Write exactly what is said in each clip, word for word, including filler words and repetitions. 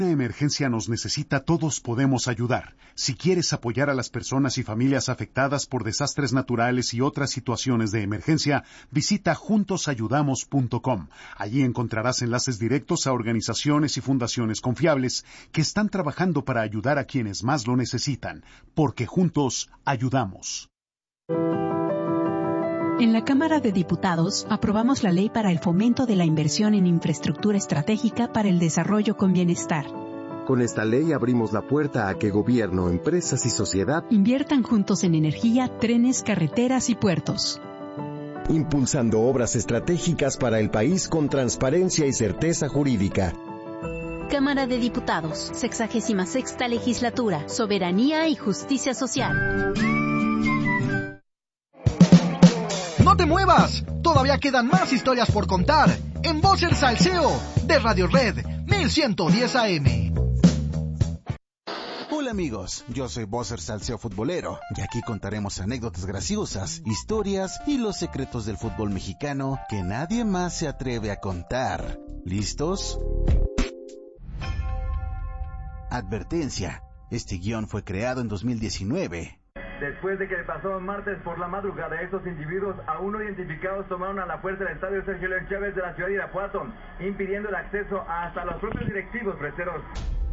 Una emergencia nos necesita, todos podemos ayudar. Si quieres apoyar a las personas y familias afectadas por desastres naturales y otras situaciones de emergencia, visita juntos ayudamos punto com. Allí encontrarás enlaces directos a organizaciones y fundaciones confiables que están trabajando para ayudar a quienes más lo necesitan, porque juntos ayudamos. En la Cámara de Diputados aprobamos la Ley para el Fomento de la Inversión en Infraestructura Estratégica para el Desarrollo con Bienestar. Con esta ley abrimos la puerta a que gobierno, empresas y sociedad inviertan juntos en energía, trenes, carreteras y puertos. Impulsando obras estratégicas para el país con transparencia y certeza jurídica. Cámara de Diputados, sexagésima sexta Legislatura, Soberanía y Justicia Social. ¡No te muevas! Todavía quedan más historias por contar en Voz el Salseo de Radio Red mil ciento diez A M. Hola amigos, yo soy Voz el Salseo Futbolero y aquí contaremos anécdotas graciosas, historias y los secretos del fútbol mexicano que nadie más se atreve a contar. ¿Listos? Advertencia, este guión fue creado en dos mil diecinueve. Después de que el pasado martes por la madrugada estos individuos aún no identificados tomaron a la fuerza el estadio Sergio León Chávez de la ciudad de Irapuato, impidiendo el acceso hasta los propios directivos freseros.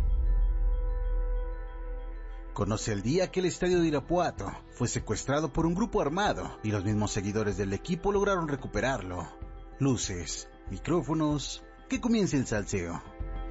Conoce el día que el estadio de Irapuato fue secuestrado por un grupo armado y los mismos seguidores del equipo lograron recuperarlo. Luces, micrófonos, que comience el salseo.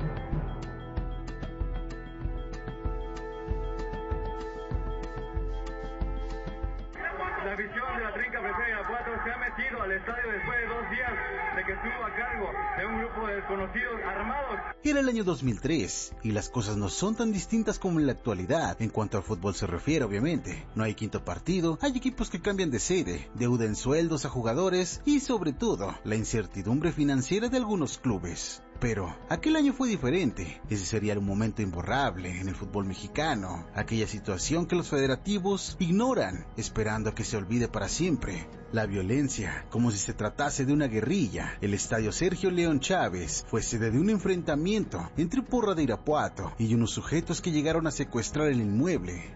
La afición de la Trinca Fresera de Irapuato se ha metido al estadio después de dos días de que estuvo a cargo de un grupo de desconocidos armados. Era el año dos mil tres y las cosas no son tan distintas como en la actualidad, en cuanto al fútbol se refiere obviamente. No hay quinto partido, hay equipos que cambian de sede, deuda en sueldos a jugadores y sobre todo, la incertidumbre financiera de algunos clubes. Pero aquel año fue diferente. Ese sería un momento imborrable en el fútbol mexicano, aquella situación que los federativos ignoran, esperando a que se olvide para siempre. La violencia, como si se tratase de una guerrilla. El estadio Sergio León Chávez fue sede de un enfrentamiento entre Porra de Irapuato y unos sujetos que llegaron a secuestrar el inmueble.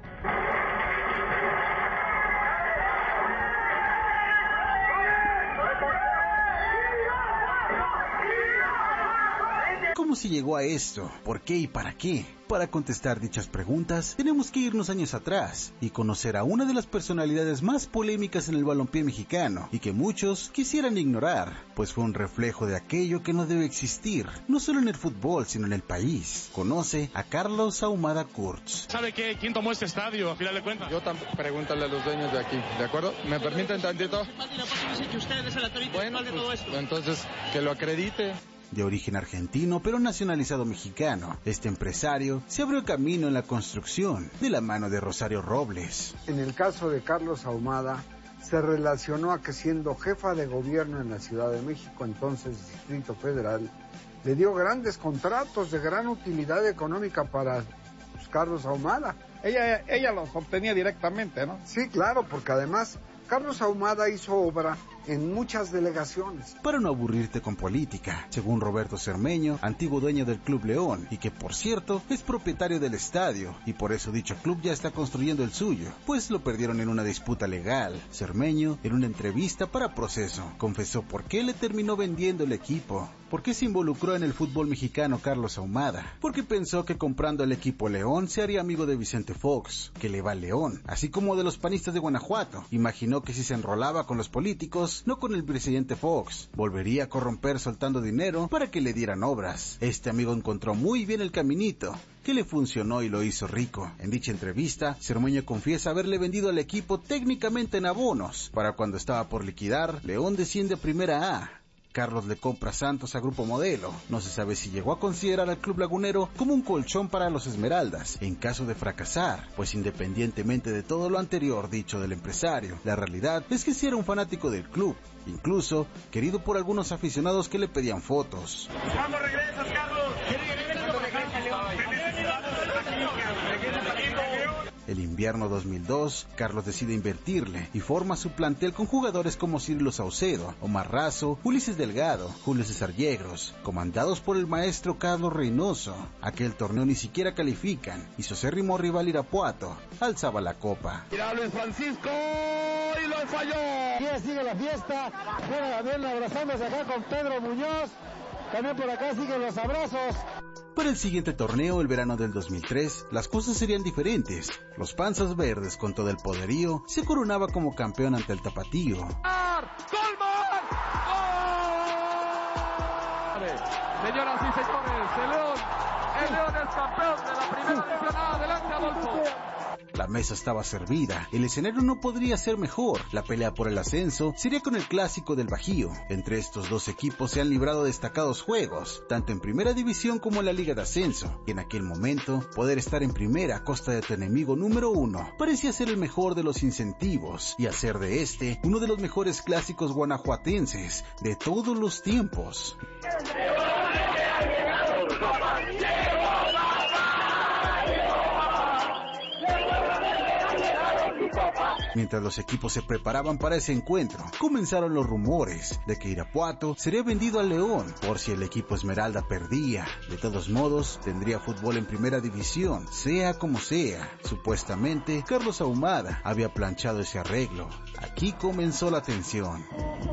¿Cómo se llegó a esto? ¿Por qué y para qué? Para contestar dichas preguntas, tenemos que irnos años atrás y conocer a una de las personalidades más polémicas en el balompié mexicano y que muchos quisieran ignorar, pues fue un reflejo de aquello que no debe existir, no solo en el fútbol, sino en el país. Conoce a Carlos Ahumada Kurtz. ¿Sabe qué? ¿Quién tomó este estadio, a final de cuentas? Yo tampoco, pregúntale a los dueños de aquí, ¿de acuerdo? ¿Me permiten tantito? Bueno, pues, entonces, que lo acredite. De origen argentino, pero nacionalizado mexicano, este empresario se abrió camino en la construcción de la mano de Rosario Robles. En el caso de Carlos Ahumada, se relacionó a que siendo jefa de gobierno en la Ciudad de México, entonces Distrito Federal, le dio grandes contratos de gran utilidad económica para pues, Carlos Ahumada. Ella, ella los obtenía directamente, ¿no? Sí, claro, porque además Carlos Ahumada hizo obra en muchas delegaciones. Para no aburrirte con política, según Roberto Cermeño, antiguo dueño del Club León, y que por cierto es propietario del estadio, y por eso dicho club ya está construyendo el suyo, pues lo perdieron en una disputa legal. Cermeño, en una entrevista para Proceso, confesó por qué le terminó vendiendo el equipo. ¿Por qué se involucró en el fútbol mexicano Carlos Ahumada? Porque pensó que comprando el equipo León se haría amigo de Vicente Fox, que le va al León, así como de los panistas de Guanajuato. Imaginó que si se enrolaba con los políticos, no con el presidente Fox, volvería a corromper soltando dinero para que le dieran obras. Este amigo encontró muy bien el caminito, que le funcionó y lo hizo rico. En dicha entrevista, Cermeño confiesa haberle vendido al equipo técnicamente en abonos, para cuando estaba por liquidar, León desciende a Primera A. Carlos le compra Santos a Grupo Modelo. No se sabe si llegó a considerar al Club Lagunero como un colchón para los Esmeraldas, en caso de fracasar, pues independientemente de todo lo anterior dicho del empresario, la realidad es que sí era un fanático del club, incluso querido por algunos aficionados que le pedían fotos. ¿Cuándo regresas, Carlos? El invierno dos mil dos, Carlos decide invertirle y forma su plantel con jugadores como Cirilo Saucedo, Omar Razo, Ulises Delgado, Julio César Yegros, comandados por el maestro Carlos Reynoso. Aquel torneo ni siquiera califican y su acérrimo rival Irapuato alzaba la copa. Mira Luis Francisco y lo falló. Aquí sigue la fiesta, bueno, también abrazándose acá con Pedro Muñoz, también por acá siguen los abrazos. Para el siguiente torneo, el verano del dos mil tres, las cosas serían diferentes. Los Panzas Verdes, con todo el poderío, se coronaba como campeón ante el Tapatío. ¡Colman! ¡Oh! Señoras y señores, el León, el León es campeón de la primera división. Adelante, Adolfo. La mesa estaba servida, el escenario no podría ser mejor. La pelea por el ascenso sería con el clásico del Bajío. Entre estos dos equipos se han librado destacados juegos, tanto en primera división como en la Liga de Ascenso. Y en aquel momento, poder estar en primera a costa de tu enemigo número uno parecía ser el mejor de los incentivos, y hacer de este uno de los mejores clásicos guanajuatenses de todos los tiempos. Mientras los equipos se preparaban para ese encuentro, comenzaron los rumores de que Irapuato sería vendido al León por si el equipo Esmeralda perdía. De todos modos, tendría fútbol en primera división, sea como sea. Supuestamente, Carlos Ahumada había planchado ese arreglo. Aquí comenzó la tensión.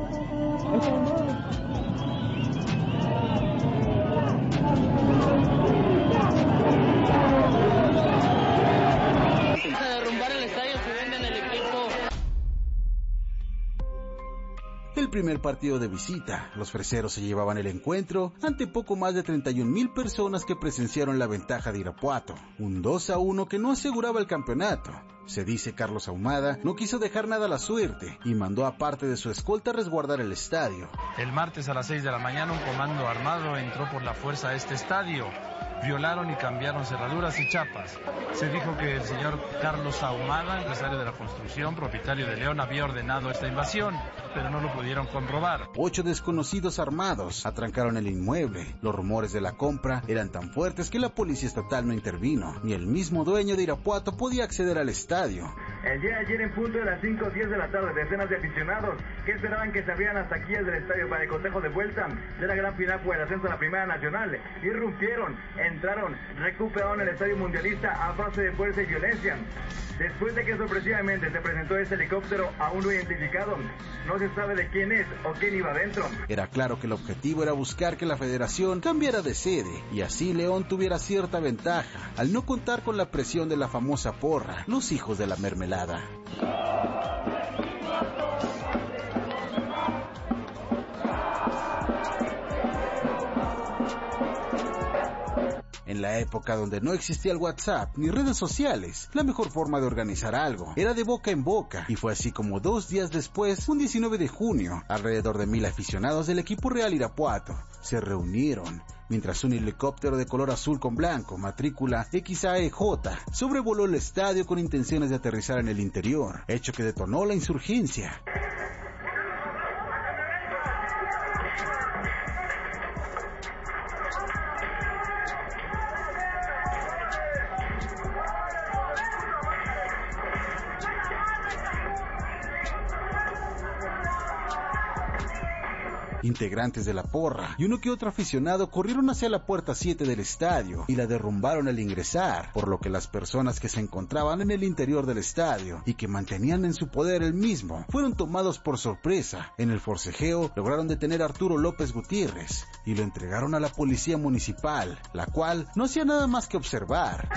El primer partido de visita, los freseros se llevaban el encuentro ante poco más de treinta y un mil personas que presenciaron la ventaja de Irapuato, un dos a uno que no aseguraba el campeonato. Se dice Carlos Ahumada no quiso dejar nada a la suerte y mandó a parte de su escolta a resguardar el estadio. El martes a las seis de la mañana un comando armado entró por la fuerza a este estadio. Violaron y cambiaron cerraduras y chapas. Se dijo que el señor Carlos Ahumada, empresario de la construcción, propietario de León, había ordenado esta invasión, pero no lo pudieron comprobar. Ocho desconocidos armados atrancaron el inmueble. Los rumores de la compra eran tan fuertes que la policía estatal no intervino. Ni el mismo dueño de Irapuato podía acceder al estadio. El día de ayer, en punto de las cinco o diez de la tarde, decenas de aficionados que esperaban que se abrieran las taquillas del estadio para el cotejo de vuelta de la gran final por el ascenso a la Primera Nacional, irrumpieron, entraron, recuperaron el estadio mundialista a base de fuerza y violencia. Después de que sorpresivamente se presentó este helicóptero aún no identificado, no se sabe de quién es o quién iba adentro. Era claro que el objetivo era buscar que la federación cambiara de sede y así León tuviera cierta ventaja, al no contar con la presión de la famosa porra, los hijos de la mermelada. En la época donde no existía el WhatsApp ni redes sociales, la mejor forma de organizar algo era de boca en boca, y fue así como dos días después, un diecinueve de junio, alrededor de mil aficionados del equipo Real Irapuato se reunieron, mientras un helicóptero de color azul con blanco, matrícula X A E J, sobrevoló el estadio con intenciones de aterrizar en el interior, hecho que detonó la insurgencia. Integrantes de la porra y uno que otro aficionado corrieron hacia la puerta siete del estadio y la derrumbaron al ingresar, por lo que las personas que se encontraban en el interior del estadio y que mantenían en su poder el mismo fueron tomados por sorpresa. En el forcejeo lograron detener a Arturo López Gutiérrez y lo entregaron a la policía municipal, la cual no hacía nada más que observar.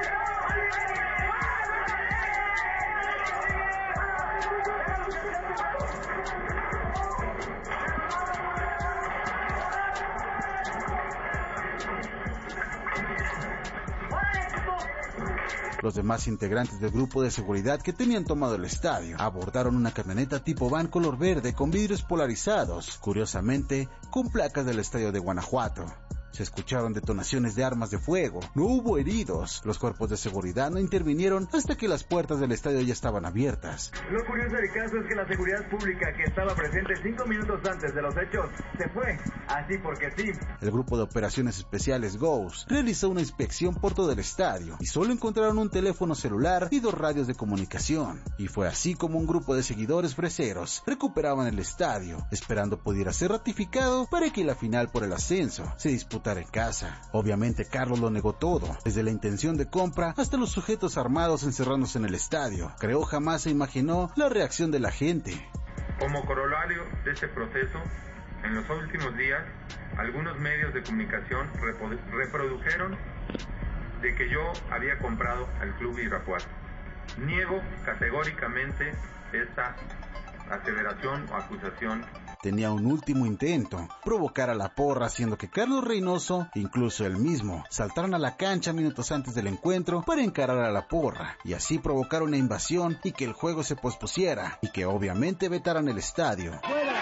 Los demás integrantes del grupo de seguridad que tenían tomado el estadio abordaron una camioneta tipo van color verde con vidrios polarizados, curiosamente con placas del estadio de Guanajuato. Se escucharon detonaciones de armas de fuego. No hubo heridos. Los cuerpos de seguridad no intervinieron hasta que las puertas del estadio ya estaban abiertas. Lo curioso del caso es que la seguridad pública que estaba presente cinco minutos antes de los hechos se fue, así porque sí. El grupo de operaciones especiales Ghost realizó una inspección por todo el estadio y solo encontraron un teléfono celular y dos radios de comunicación. Y fue así como un grupo de seguidores freseros recuperaban el estadio, esperando pudiera ser ratificado para que la final por el ascenso se disputara en casa. Obviamente Carlos lo negó todo, desde la intención de compra hasta los sujetos armados encerrándose en el estadio. Creo jamás se imaginó la reacción de la gente. Como corolario de este proceso, en los últimos días, algunos medios de comunicación reprodujeron de que yo había comprado al Club Irapuato. Niego categóricamente esta aseveración o acusación. Tenía un último intento, provocar a la porra, haciendo que Carlos Reynoso, incluso él mismo, saltaran a la cancha minutos antes del encuentro para encarar a la porra, y así provocar una invasión y que el juego se pospusiera, y que obviamente vetaran el estadio. ¡Fuera!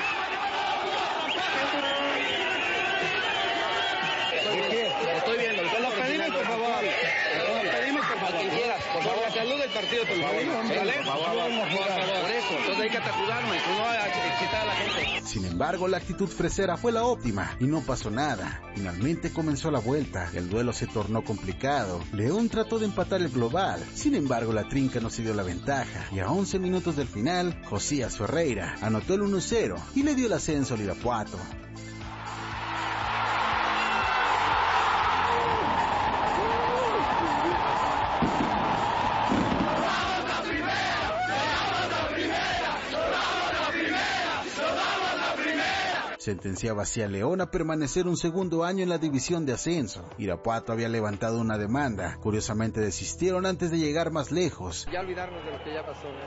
Estoy viendo, lo pedimos por favor, lo pedimos por favor, quien quieras, por favor, salud del partido, por favor, ¿sale? Por favor, por eso, entonces hay que atacudarme, no excitar a la gente. Sin embargo, la actitud fresera fue la óptima y no pasó nada. Finalmente comenzó la vuelta, el duelo se tornó complicado. León trató de empatar el global, sin embargo la trinca no se dio la ventaja y a once minutos del final, Josías Ferreira anotó el uno cero y le dio el ascenso al Irapuato. Sentenciaba así a León a permanecer un segundo año en la división de ascenso. Irapuato había levantado una demanda. Curiosamente desistieron antes de llegar más lejos. Ya olvidarnos de lo que ya pasó, ¿no?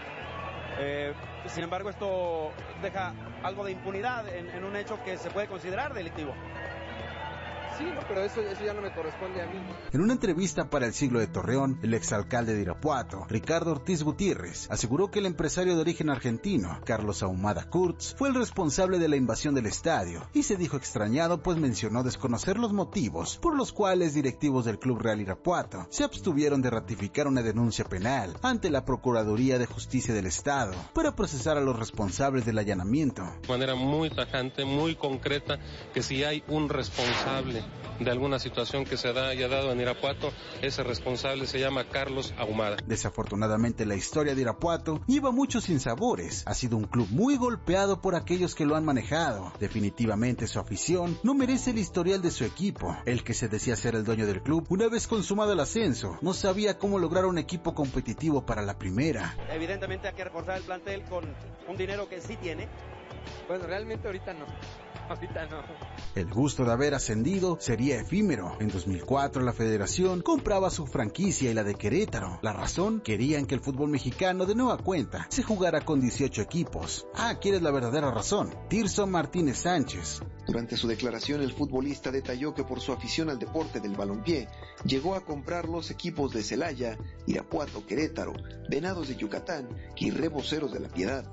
Eh, sin embargo, esto deja algo de impunidad en, en un hecho que se puede considerar delictivo. Sí, no, pero eso, eso ya no me corresponde a mí. En una entrevista para El Siglo de Torreón, el exalcalde de Irapuato, Ricardo Ortiz Gutiérrez, aseguró que el empresario de origen argentino, Carlos Ahumada Kurtz, fue el responsable de la invasión del estadio, y se dijo extrañado pues mencionó desconocer los motivos por los cuales directivos del Club Real Irapuato se abstuvieron de ratificar una denuncia penal ante la Procuraduría de Justicia del Estado para procesar a los responsables del allanamiento. De manera muy tajante, muy concreta, que si hay un responsable de alguna situación que se da, haya dado en Irapuato, ese responsable se llama Carlos Ahumada. Desafortunadamente la historia de Irapuato lleva muchos sinsabores. Ha sido un club muy golpeado por aquellos que lo han manejado. Definitivamente su afición no merece el historial de su equipo. El que se decía ser el dueño del club, una vez consumado el ascenso, no sabía cómo lograr un equipo competitivo para la primera. Evidentemente hay que reforzar el plantel con un dinero que sí tiene. Bueno, realmente ahorita no. Ahorita no. El gusto de haber ascendido sería efímero. En dos mil cuatro la federación compraba su franquicia y la de Querétaro. La razón, querían que el fútbol mexicano de nueva cuenta se jugara con dieciocho equipos. Ah, ¿quieres la verdadera razón? Tirso Martínez Sánchez. Durante su declaración, el futbolista detalló que por su afición al deporte del balompié, llegó a comprar los equipos de Celaya, Irapuato, Querétaro, Venados de Yucatán y Reboceros de la Piedad.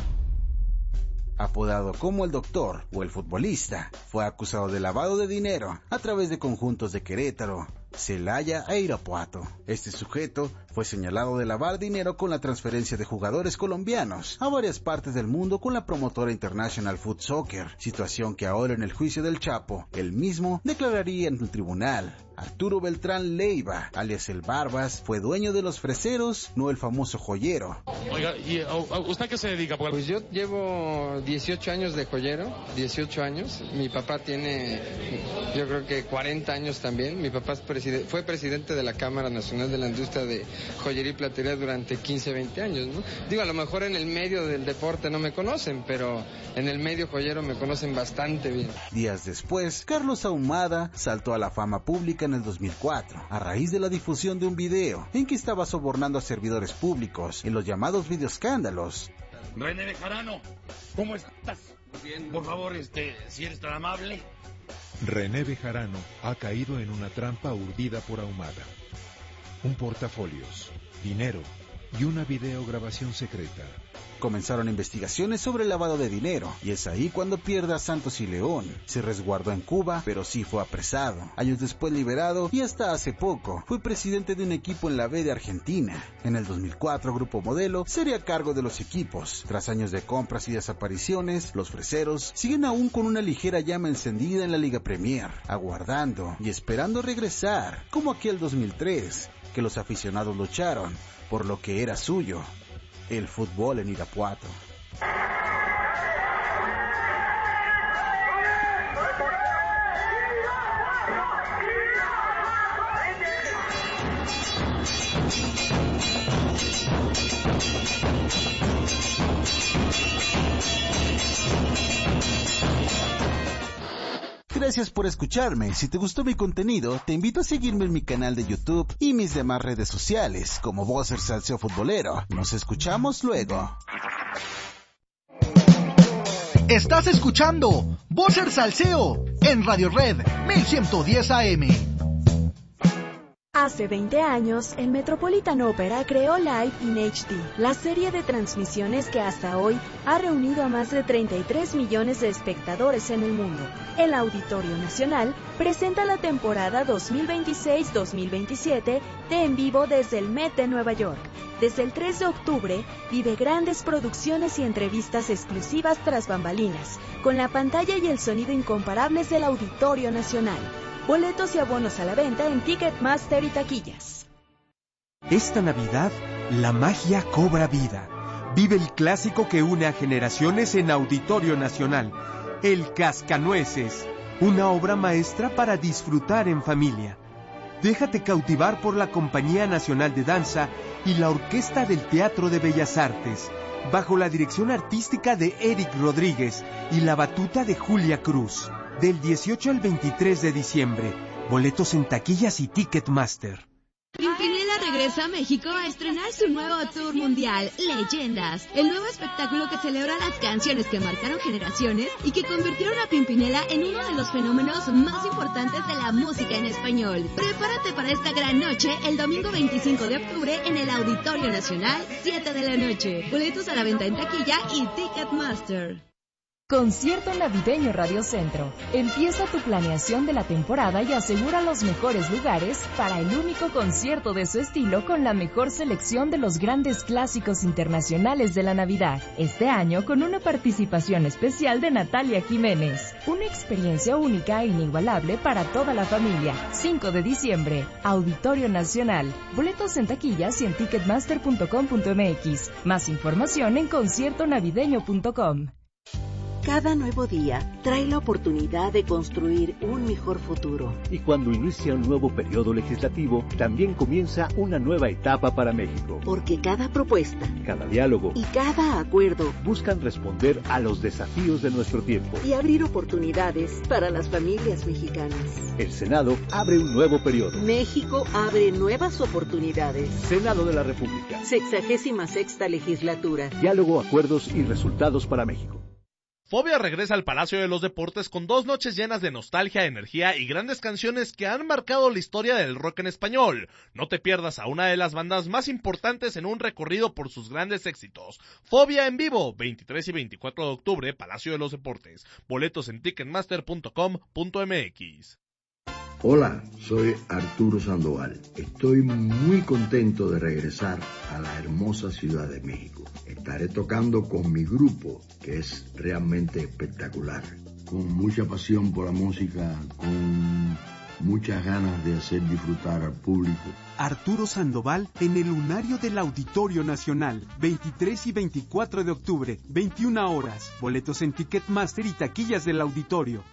Apodado como el Doctor o el Futbolista, fue acusado de lavado de dinero a través de conjuntos de Querétaro, Celaya e Irapuato. Este sujeto fue señalado de lavar dinero con la transferencia de jugadores colombianos a varias partes del mundo con la promotora International Foot Soccer, situación que ahora en el juicio del Chapo, él mismo declararía en el tribunal. Arturo Beltrán Leiva, alias el Barbas, fue dueño de los freseros, no el famoso joyero. Oiga, ¿y a usted a qué se dedica? Pues yo llevo dieciocho años de joyero, dieciocho años. Mi papá tiene, yo creo que cuarenta años también. Mi papá es preside- fue presidente de la Cámara Nacional de la Industria de Joyería y Platería durante quince, veinte años, ¿no? Digo, a lo mejor en el medio del deporte no me conocen, pero en el medio joyero me conocen bastante bien. Días después, Carlos Ahumada saltó a la fama pública en el dos mil cuatro, a raíz de la difusión de un video en que estaba sobornando a servidores públicos en los llamados videoescándalos. René Bejarano, ¿cómo estás? Bien. Por favor, este, si eres tan amable. René Bejarano ha caído en una trampa urdida por Ahumada. Un portafolios, dinero, y una videograbación secreta. Comenzaron investigaciones sobre el lavado de dinero, y es ahí cuando pierde a Santos y León. Se resguardó en Cuba, pero sí fue apresado. Años después liberado, y hasta hace poco fue presidente de un equipo en la B de Argentina. En el dos mil cuatro, Grupo Modelo sería a cargo de los equipos. Tras años de compras y desapariciones, los freseros siguen aún con una ligera llama encendida en la Liga Premier, aguardando y esperando regresar, como aquel dos mil tres, que los aficionados lucharon por lo que era suyo: el fútbol en Irapuato. Gracias por escucharme. Si te gustó mi contenido, te invito a seguirme en mi canal de YouTube y mis demás redes sociales, como Vocer Salseo Futbolero. Nos escuchamos luego. Estás escuchando Vocer Salseo en Radio Red mil ciento diez A M. Hace veinte años, el Metropolitan Opera creó Live in H D, la serie de transmisiones que hasta hoy ha reunido a más de treinta y tres millones de espectadores en el mundo. El Auditorio Nacional presenta la temporada dos mil veintiséis dos mil veintisiete de En Vivo desde el Met de Nueva York. Desde el tres de octubre, vive grandes producciones y entrevistas exclusivas tras bambalinas, con la pantalla y el sonido incomparables del Auditorio Nacional. Boletos y abonos a la venta en Ticketmaster y taquillas. Esta Navidad, la magia cobra vida. Vive el clásico que une a generaciones en Auditorio Nacional, El Cascanueces, una obra maestra para disfrutar en familia. Déjate cautivar por la Compañía Nacional de Danza y la Orquesta del Teatro de Bellas Artes, bajo la dirección artística de Eric Rodríguez y la batuta de Julia Cruz. Del dieciocho al veintitrés de diciembre. Boletos en taquillas y Ticketmaster. Pimpinela regresa a México a estrenar su nuevo tour mundial, Leyendas, el nuevo espectáculo que celebra las canciones que marcaron generaciones y que convirtieron a Pimpinela en uno de los fenómenos más importantes de la música en español. Prepárate para esta gran noche el domingo veinticinco de octubre en el Auditorio Nacional, siete de la noche. Boletos a la venta en taquilla y Ticketmaster. Concierto Navideño Radio Centro. Empieza tu planeación de la temporada y asegura los mejores lugares para el único concierto de su estilo con la mejor selección de los grandes clásicos internacionales de la Navidad. Este año con una participación especial de Natalia Jiménez. Una experiencia única e inigualable para toda la familia. cinco de diciembre, Auditorio Nacional. Boletos en taquillas y en ticketmaster punto com punto m x. Más información en concierto navideño punto com. Cada nuevo día trae la oportunidad de construir un mejor futuro. Y cuando inicia un nuevo periodo legislativo, también comienza una nueva etapa para México. Porque cada propuesta, cada diálogo y cada acuerdo buscan responder a los desafíos de nuestro tiempo y abrir oportunidades para las familias mexicanas. El Senado abre un nuevo periodo. México abre nuevas oportunidades. Senado de la República. Sexagésima sexta legislatura. Diálogo, acuerdos y resultados para México. Fobia regresa al Palacio de los Deportes con dos noches llenas de nostalgia, energía y grandes canciones que han marcado la historia del rock en español. No te pierdas a una de las bandas más importantes en un recorrido por sus grandes éxitos. Fobia en vivo, veintitrés y veinticuatro de octubre, Palacio de los Deportes. Boletos en ticketmaster punto com punto m x. Hola, soy Arturo Sandoval. Estoy muy contento de regresar a la hermosa Ciudad de México. Estaré tocando con mi grupo, que es realmente espectacular. Con mucha pasión por la música, con muchas ganas de hacer disfrutar al público. Arturo Sandoval en el Lunario del Auditorio Nacional, veintitrés y veinticuatro de octubre, veintiuna horas. Boletos en Ticketmaster y taquillas del auditorio.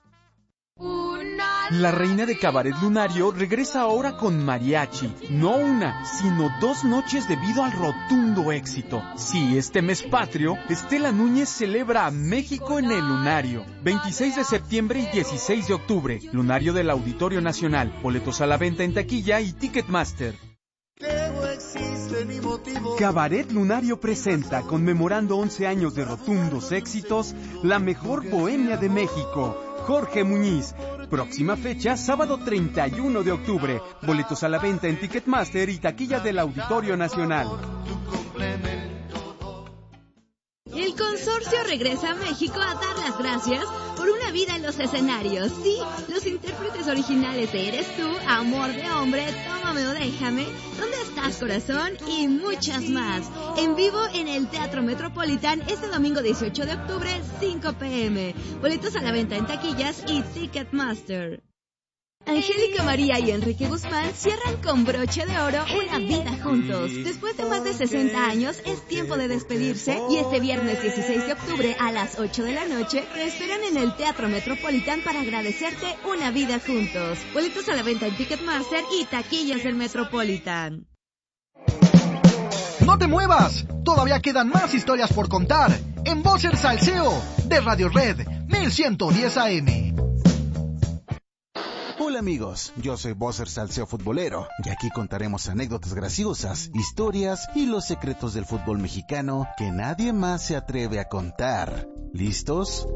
La reina de Cabaret Lunario regresa ahora con mariachi. No una, sino dos noches debido al rotundo éxito. Sí, este mes patrio, Estela Núñez celebra a México en el Lunario. veintiséis de septiembre y dieciséis de octubre. Lunario del Auditorio Nacional. Boletos a la venta en taquilla y Ticketmaster. Cabaret Lunario presenta, conmemorando once años de rotundos éxitos, la mejor bohemia de México. Jorge Muñiz. Próxima fecha, sábado treinta y uno de octubre. Boletos a la venta en Ticketmaster y taquilla del Auditorio Nacional. El consorcio regresa a México a dar las gracias por una vida en los escenarios. Sí, los intérpretes originales de Eres Tú, Amor de Hombre, Tómame o Déjame, ¿Dónde estás, corazón? Y muchas más. En vivo en el Teatro Metropolitan este domingo dieciocho de octubre, cinco pe eme. Boletos a la venta en taquillas y Ticketmaster. Angélica María y Enrique Guzmán cierran con broche de oro una vida juntos. Después de más de sesenta años, es tiempo de despedirse y este viernes dieciséis de octubre a las ocho de la noche te esperan en el Teatro Metropolitan para agradecerte una vida juntos. Boletos a la venta en Ticketmaster y taquillas del Metropolitan. ¡No te muevas! Todavía quedan más historias por contar en Voces Salseo de Radio Red mil ciento diez A M. Hola amigos, yo soy Bosser Salseo Futbolero y aquí contaremos anécdotas graciosas, historias y los secretos del fútbol mexicano que nadie más se atreve a contar. ¿Listos?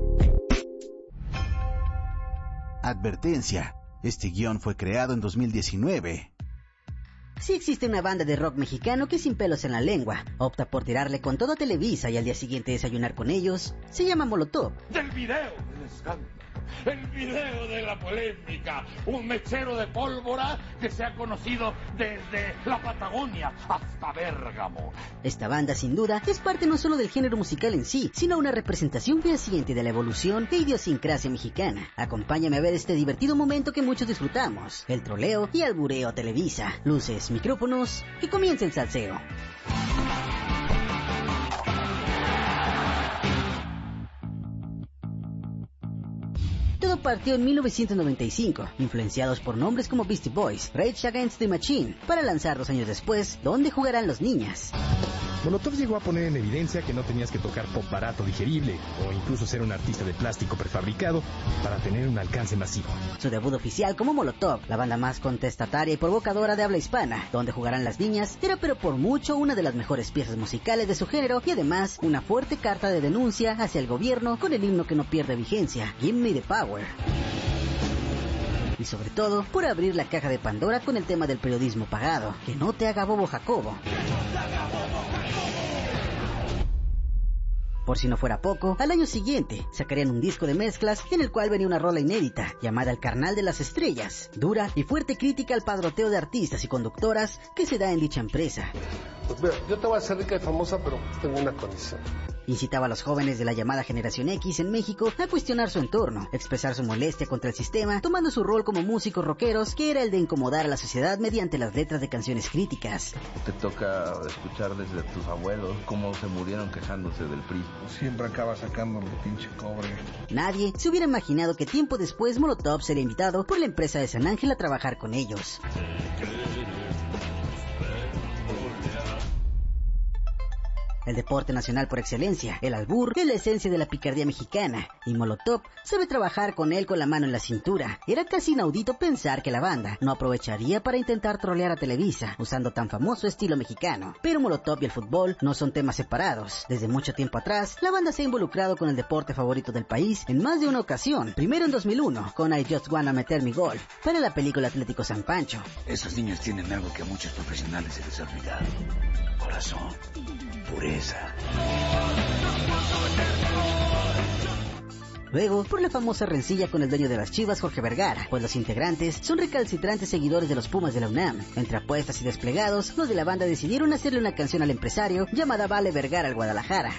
Advertencia, este guión fue creado en dos mil diecinueve. Sí existe una banda de rock mexicano que sin pelos en la lengua opta por tirarle con todo a Televisa y al día siguiente desayunar con ellos. Se llama Molotov. Del video del escándalo, el video de la polémica, un mechero de pólvora que se ha conocido desde la Patagonia hasta Bérgamo. Esta banda sin duda es parte no solo del género musical en sí, sino una representación fehaciente de la evolución e idiosincrasia mexicana. Acompáñame a ver este divertido momento que muchos disfrutamos, el troleo y albureo a Televisa. Luces, micrófonos, que comience el salseo. Todo partió en mil novecientos noventa y cinco, influenciados por nombres como Beastie Boys, Rage Against the Machine, para lanzar dos años después, ¿Dónde jugarán los niñas? Molotov llegó a poner en evidencia que no tenías que tocar pop barato digerible o incluso ser un artista de plástico prefabricado para tener un alcance masivo. Su debut oficial como Molotov, la banda más contestataria y provocadora de habla hispana, Donde jugarán las niñas, era pero por mucho una de las mejores piezas musicales de su género y además una fuerte carta de denuncia hacia el gobierno con el himno que no pierde vigencia, Give Me the Power. Y sobre todo, por abrir la caja de Pandora con el tema del periodismo pagado, Que no te haga bobo Jacobo. Por si no fuera poco, al año siguiente sacarían un disco de mezclas en el cual venía una rola inédita llamada El Carnal de las Estrellas, dura y fuerte crítica al padroteo de artistas y conductoras que se da en dicha empresa. Pues mira, yo te voy a hacer rica y famosa, pero tengo una condición. Incitaba a los jóvenes de la llamada Generación X en México a cuestionar su entorno, expresar su molestia contra el sistema, tomando su rol como músicos rockeros, que era el de incomodar a la sociedad mediante las letras de canciones críticas. Te toca escuchar desde tus abuelos cómo se murieron quejándose del P R I. Siempre acaba sacando el pinche cobre. Nadie se hubiera imaginado que tiempo después Molotov sería invitado por la empresa de San Ángel a trabajar con ellos. El deporte nacional por excelencia, el albur, es la esencia de la picardía mexicana, y Molotov sabe trabajar con él con la mano en la cintura. Era casi inaudito pensar que la banda no aprovecharía para intentar trolear a Televisa, usando tan famoso estilo mexicano. Pero Molotov y el fútbol no son temas separados. Desde mucho tiempo atrás, la banda se ha involucrado con el deporte favorito del país en más de una ocasión. Primero en dos mil uno, con I Just Wanna Meter Mi Gol, para la película Atlético San Pancho. Esos niños tienen algo que a muchos profesionales se les ha olvidado. Corazón. Pureza. Luego, por la famosa rencilla con el dueño de las Chivas, Jorge Vergara, pues los integrantes son recalcitrantes seguidores de los Pumas de la UNAM. Entre apuestas y desplegados, los de la banda decidieron hacerle una canción al empresario llamada Vale Vergara al Guadalajara.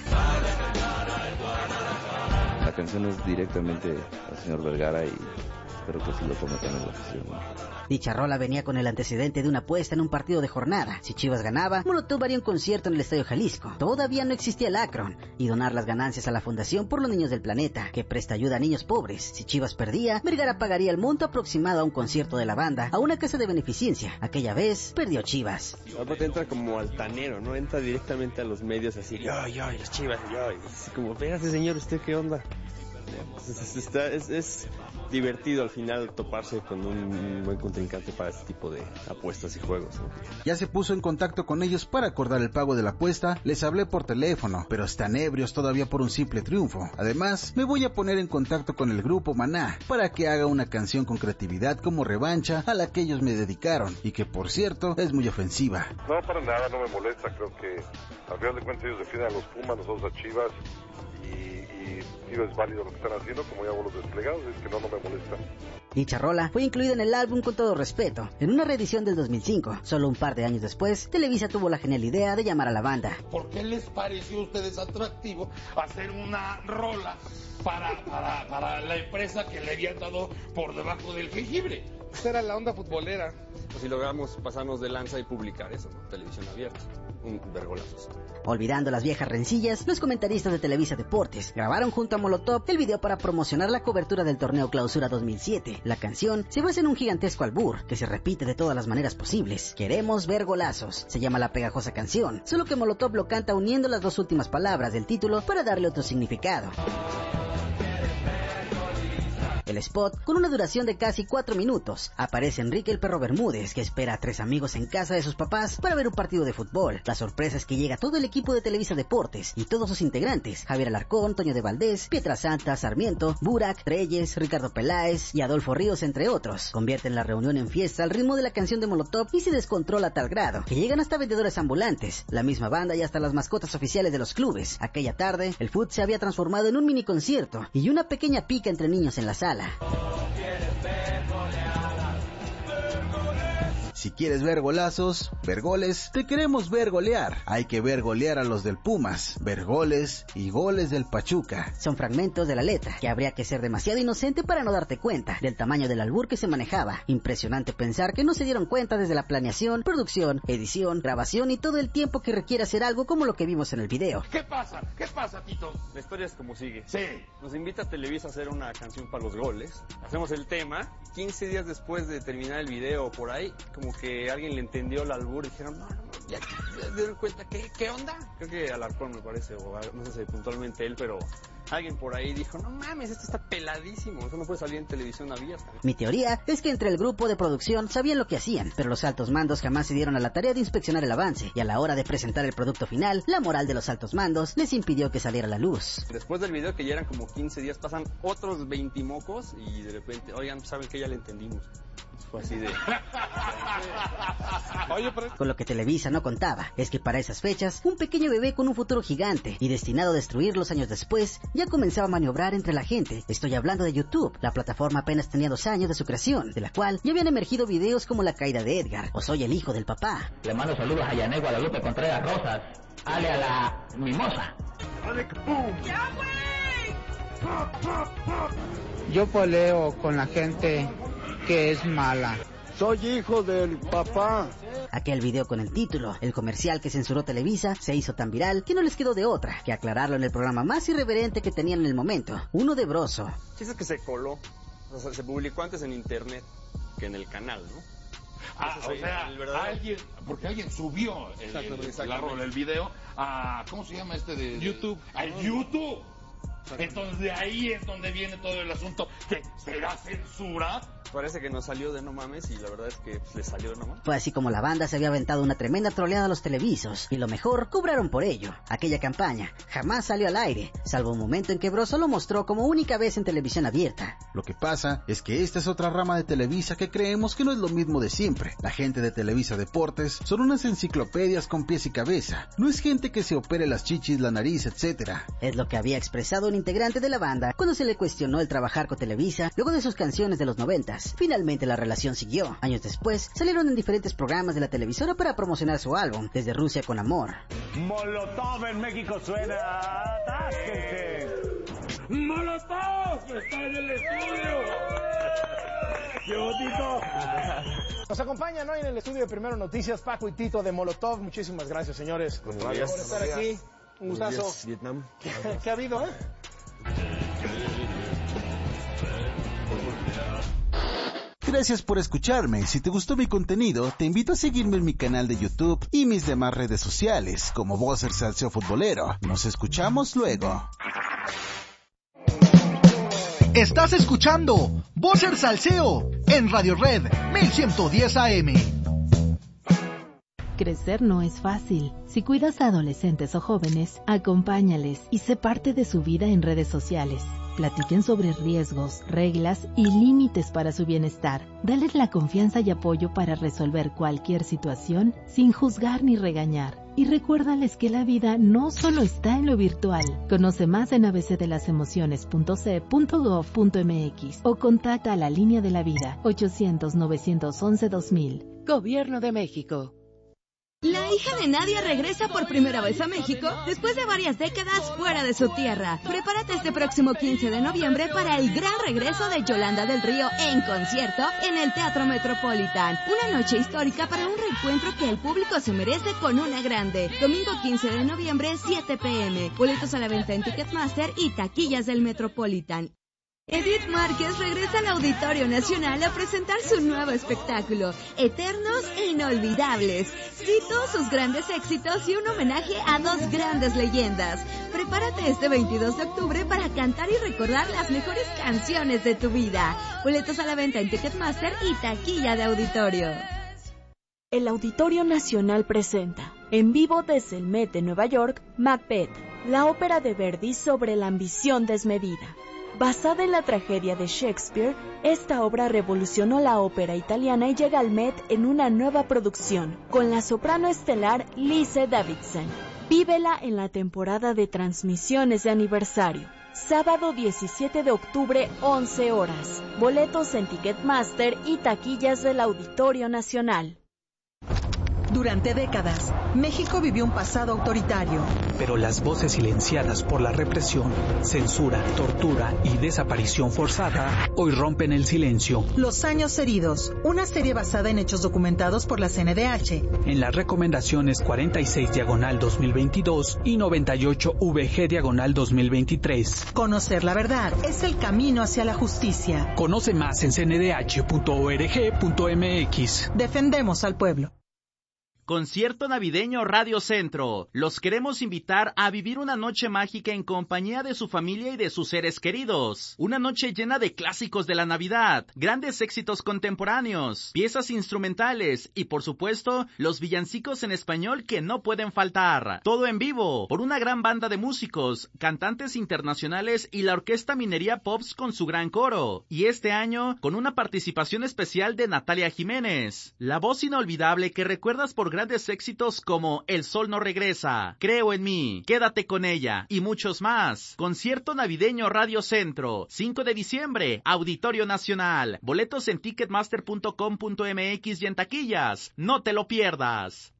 La canción es directamente al señor Vergara y espero que sí lo tome tan en la afición. Dicha rola venía con el antecedente de una apuesta en un partido de jornada. Si Chivas ganaba, Molotov haría un concierto en el Estadio Jalisco. Todavía no existía el Akron, y donar las ganancias a la Fundación por los Niños del Planeta, que presta ayuda a niños pobres. Si Chivas perdía, Vergara pagaría el monto aproximado a un concierto de la banda, a una casa de beneficencia. Aquella vez, perdió Chivas. Aparte entra como altanero, ¿no? Entra directamente a los medios así, yo, yo, y las Chivas, yo, y así como, espérate señor, ¿usted qué onda? Es, está, es, es divertido al final toparse con un buen contrincante para este tipo de apuestas y juegos, ¿no? Ya se puso en contacto con ellos para acordar el pago de la apuesta, les hablé por teléfono, pero están ebrios todavía por un simple triunfo. Además, me voy a poner en contacto con el grupo Maná para que haga una canción con creatividad como revancha a la que ellos me dedicaron y que, por cierto, es muy ofensiva. No, para nada, no me molesta, creo que al final de cuentas ellos defienden a los Pumas, nosotros a Chivas, y, y digo, es válido lo que están haciendo, como ya hago los desplegados, es que no, no me molesta. Dicha rola fue incluida en el álbum Con Todo Respeto, en una reedición del dos mil cinco. Solo un par de años después, Televisa tuvo la genial idea de llamar a la banda. ¿Por qué les pareció a ustedes atractivo hacer una rola para, para, para la empresa que le habían dado por debajo del jengibre? Esta era la onda futbolera. Pues si logramos pasarnos de lanza y publicar eso, ¿no? Televisión abierta. Un vergolazo. Olvidando las viejas rencillas, los comentaristas de Televisa Deportes grabaron junto a Molotov el video para promocionar la cobertura del torneo Clausura dos mil siete. La canción se basa en un gigantesco albur que se repite de todas las maneras posibles. Queremos ver golazos, se llama la pegajosa canción, solo que Molotov lo canta uniendo las dos últimas palabras del título para darle otro significado. El spot, con una duración de casi cuatro minutos, aparece Enrique el Perro Bermúdez, que espera a tres amigos en casa de sus papás para ver un partido de fútbol. La sorpresa es que llega todo el equipo de Televisa Deportes y todos sus integrantes, Javier Alarcón, Toño de Valdés, Pietrasanta, Sarmiento, Burak, Reyes, Ricardo Peláez y Adolfo Ríos, entre otros. Convierten la reunión en fiesta al ritmo de la canción de Molotov y se descontrola a tal grado que llegan hasta vendedores ambulantes, la misma banda y hasta las mascotas oficiales de los clubes. Aquella tarde, el fútbol se había transformado en un mini concierto y una pequeña pica entre niños en la sala. Si quieres ver golazos, ver goles, te queremos ver golear. Hay que ver golear a los del Pumas, ver goles y goles del Pachuca. Son fragmentos de la letra, que habría que ser demasiado inocente para no darte cuenta del tamaño del albur que se manejaba. Impresionante pensar que no se dieron cuenta desde la planeación, producción, edición, grabación y todo el tiempo que requiere hacer algo como lo que vimos en el video. ¿Qué pasa? ¿Qué pasa, Tito? La historia es como sigue. Sí. Nos invita a Televisa a hacer una canción para los goles. Hacemos el tema. quince días después de terminar el video por ahí, como que alguien le entendió el albur y dijeron, no, no, no, ya se dieron cuenta, ¿qué, qué onda? Creo que Alarcón me parece, o no sé si puntualmente él, pero alguien por ahí dijo, no mames, esto está peladísimo, eso no puede salir en televisión abierta. Mi teoría es que entre el grupo de producción sabían lo que hacían, pero los altos mandos jamás se dieron a la tarea de inspeccionar el avance, y a la hora de presentar el producto final, la moral de los altos mandos les impidió que saliera a la luz. Después del video, que ya eran como quince días, pasan otros veinte mocos y de repente, oigan, saben que ya le entendimos. Fue así de... Oye, pero... Con lo que Televisa no contaba es que para esas fechas, un pequeño bebé con un futuro gigante y destinado a destruirlos años después, ya comenzaba a maniobrar entre la gente. Estoy hablando de YouTube. La plataforma apenas tenía dos años de su creación, de la cual ya habían emergido videos como La caída de Edgar o Soy el hijo del papá. Le mando saludos a Yané Guadalupe Contreras Rosas, ale a la mimosa. ¡Ya, güey! Yo peleo con la gente que es mala. Soy hijo del papá. Aquel video con el título, el comercial que censuró Televisa, se hizo tan viral que no les quedó de otra que aclararlo en el programa más irreverente que tenían en el momento, uno de Broso. Sí, es que se coló, o sea, se publicó antes en internet que en el canal, ¿no? Ah, o sea, alguien, porque alguien subió el, el, el, el video a, ¿cómo se llama este de? YouTube. A YouTube. Entonces de ahí es donde viene todo el asunto, que será censura. Parece que nos salió de no mames y la verdad es que pues, le salió de no mames. Fue así como la banda se había aventado una tremenda troleada a los televisos y lo mejor, cobraron por ello. Aquella campaña jamás salió al aire, salvo un momento en que Broso lo mostró como única vez en televisión abierta. Lo que pasa es que esta es otra rama de Televisa que creemos que no es lo mismo de siempre. La gente de Televisa Deportes son unas enciclopedias con pies y cabeza. No es gente que se opere las chichis, la nariz, etcétera. Es lo que había expresado un integrante de la banda cuando se le cuestionó el trabajar con Televisa luego de sus canciones de los noventas. Finalmente la relación siguió. Años después salieron en diferentes programas de la televisora para promocionar su álbum, Desde Rusia con Amor. Molotov en México suena. ¡Atásquense! ¡Molotov! ¡Está en el estudio! ¡Qué bonito! Nos acompañan hoy en el estudio de Primero Noticias Paco y Tito de Molotov. Muchísimas gracias, señores, por estar aquí. Un gustazo. Vietnam. ¿Qué, ¿Qué ha habido, eh? Gracias por escucharme. Si te gustó mi contenido, te invito a seguirme en mi canal de YouTube y mis demás redes sociales, como Voz el Salseo Futbolero. Nos escuchamos luego. Estás escuchando Voces Salseo en Radio Red mil ciento diez A M. Crecer no es fácil. Si cuidas a adolescentes o jóvenes, acompáñales y sé parte de su vida en redes sociales. Platiquen sobre riesgos, reglas y límites para su bienestar. Dales la confianza y apoyo para resolver cualquier situación sin juzgar ni regañar. Y recuérdales que la vida no solo está en lo virtual. Conoce más en a b c de las emociones punto c punto gov punto m x o contacta a la Línea de la Vida ochocientos, novecientos once, dos mil. Gobierno de México. La hija de Nadia regresa por primera vez a México después de varias décadas fuera de su tierra. Prepárate este próximo quince de noviembre para el gran regreso de Yolanda del Río en concierto en el Teatro Metropolitan. Una noche histórica para un reencuentro que el público se merece con una grande. Domingo quince de noviembre, siete p m Boletos a la venta en Ticketmaster y taquillas del Metropolitan. Edith Márquez regresa al Auditorio Nacional a presentar su nuevo espectáculo, Eternos e Inolvidables. Cito sus grandes éxitos y un homenaje a dos grandes leyendas. Prepárate este veintidós de octubre para cantar y recordar las mejores canciones de tu vida. Boletos a la venta en Ticketmaster y taquilla de auditorio. El Auditorio Nacional presenta, en vivo desde el Met de Nueva York, Macbeth, la ópera de Verdi sobre la ambición desmedida. Basada en la tragedia de Shakespeare, esta obra revolucionó la ópera italiana y llega al Met en una nueva producción, con la soprano estelar Lise Davidson. Vívela en la temporada de transmisiones de aniversario. Sábado diecisiete de octubre, once horas. Boletos en Ticketmaster y taquillas del Auditorio Nacional. Durante décadas, México vivió un pasado autoritario. Pero las voces silenciadas por la represión, censura, tortura y desaparición forzada hoy rompen el silencio. Los años heridos, una serie basada en hechos documentados por la C N D H. En las recomendaciones cuarenta y seis diagonal dos mil veintidós y noventa y ocho V G diagonal dos mil veintitrés. Conocer la verdad es el camino hacia la justicia. Conoce más en c n d h punto org punto m x. Defendemos al pueblo. Concierto navideño Radio Centro. Los queremos invitar a vivir una noche mágica en compañía de su familia y de sus seres queridos. Una noche llena de clásicos de la Navidad, grandes éxitos contemporáneos, piezas instrumentales y, por supuesto, los villancicos en español que no pueden faltar. Todo en vivo, por una gran banda de músicos, cantantes internacionales y la Orquesta Minería Pops con su gran coro. Y este año, con una participación especial de Natalia Jiménez, la voz inolvidable que recuerdas por gran grandes éxitos como El Sol No Regresa, Creo en Mí, Quédate con Ella y muchos más. Concierto navideño Radio Centro, cinco de diciembre, Auditorio Nacional. Boletos en ticketmaster punto com punto m x y en taquillas. No te lo pierdas.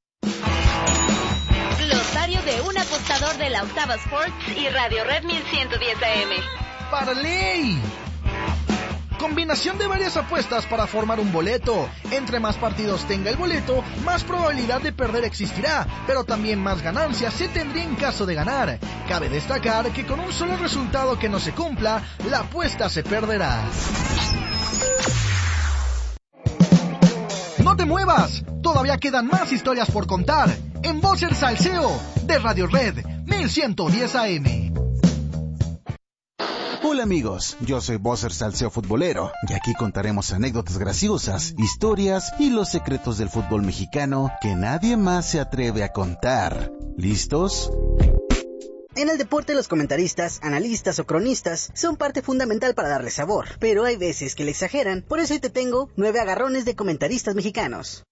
Glosario de un apostador de la Octava Sports y Radio Red mil ciento diez A M. ¡Parley! Combinación de varias apuestas para formar un boleto. Entre más partidos tenga el boleto, más probabilidad de perder existirá, pero también más ganancias se tendría en caso de ganar. Cabe destacar que con un solo resultado que no se cumpla, la apuesta se perderá. ¡No te muevas! Todavía quedan más historias por contar en Voces Salseo de Radio Red mil ciento diez A M. Hola amigos, yo soy Bosser Salseo Futbolero y aquí contaremos anécdotas graciosas, historias y los secretos del fútbol mexicano que nadie más se atreve a contar. ¿Listos? En el deporte los comentaristas, analistas o cronistas son parte fundamental para darle sabor, pero hay veces que le exageran, por eso hoy te tengo nueve agarrones de comentaristas mexicanos.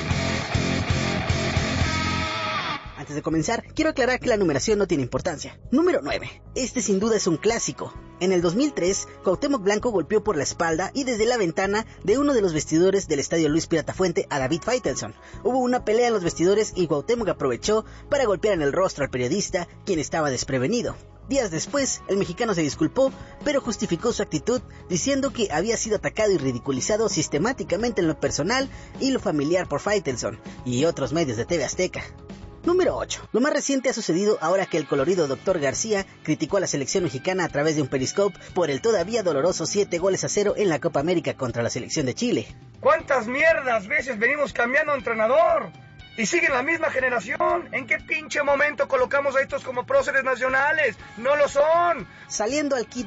Antes de comenzar, quiero aclarar que la numeración no tiene importancia. Número nueve. Este sin duda es un clásico. En el dos mil tres, Cuauhtémoc Blanco golpeó por la espalda y desde la ventana de uno de los vestidores del estadio Luis Pirata Fuente a David Faitelson. Hubo una pelea en los vestidores y Cuauhtémoc aprovechó para golpear en el rostro al periodista, quien estaba desprevenido. Días después, el mexicano se disculpó, pero justificó su actitud diciendo que había sido atacado y ridiculizado sistemáticamente en lo personal y lo familiar por Faitelson y otros medios de T V Azteca. Número ocho. Lo más reciente ha sucedido ahora que el colorido doctor García criticó a la selección mexicana a través de un periscope por el todavía doloroso siete goles a cero en la Copa América contra la selección de Chile. ¿Cuántas mierdas veces venimos cambiando de entrenador? Y siguen la misma generación. ¿En qué pinche momento colocamos a estos como próceres nacionales? ¡No lo son! Saliendo al quite,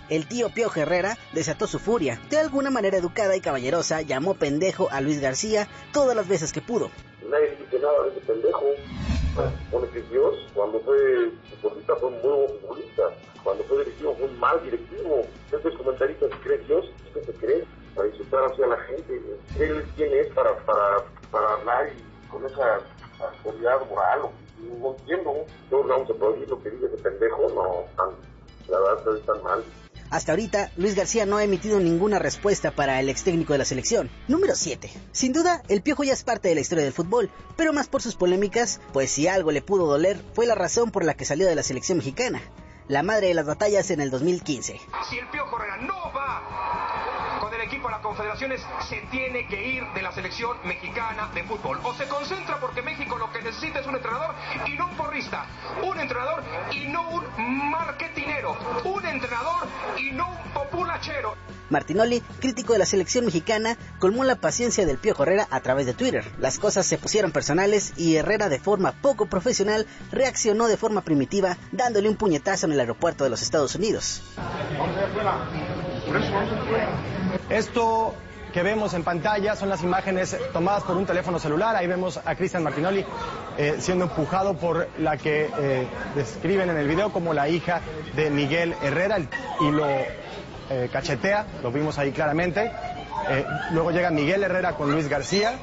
El tío Piojo Herrera desató su furia. De alguna manera educada y caballerosa, llamó pendejo a Luis García todas las veces que pudo. Nadie dice nada de ese pendejo. Pone que Dios, cuando fue futbolista, fue un buen futbolista. Cuando fue directivo, fue un mal directivo. Estos comentaristas que cree Dios, ¿qué se cree? Para insultar así a la gente. Él quién es para, para, para hablar y con esa autoridad moral. No entiendo. No vamos a prohibir lo que dice ese pendejo. No, tan, la verdad es tan mal. Hasta ahorita, Luis García no ha emitido ninguna respuesta para el ex técnico de la selección. Número siete. Sin duda, el Piojo ya es parte de la historia del fútbol, pero más por sus polémicas, pues si algo le pudo doler, fue la razón por la que salió de la selección mexicana. La madre de las batallas en el dos mil quince. Si el Piojo Herrera no va con el equipo a las confederaciones, se tiene que ir de la selección mexicana de fútbol. O se concentra porque México lo que necesita es un entrenador y no un porrista. Un entrenador y no un marketinero. Un entrenador y no un populachero. Martinoli, crítico de la selección mexicana, colmó la paciencia del Piojo Herrera a través de Twitter. Las cosas se pusieron personales y Herrera, de forma poco profesional, reaccionó de forma primitiva, dándole un puñetazo en el aeropuerto de los Estados Unidos. Esto que vemos en pantalla son las imágenes tomadas por un teléfono celular. Ahí vemos a Cristian Martinoli eh, siendo empujado por la que eh, describen en el video como la hija de Miguel Herrera y lo eh, cachetea, lo vimos ahí claramente. Eh, luego llega Miguel Herrera con Luis García.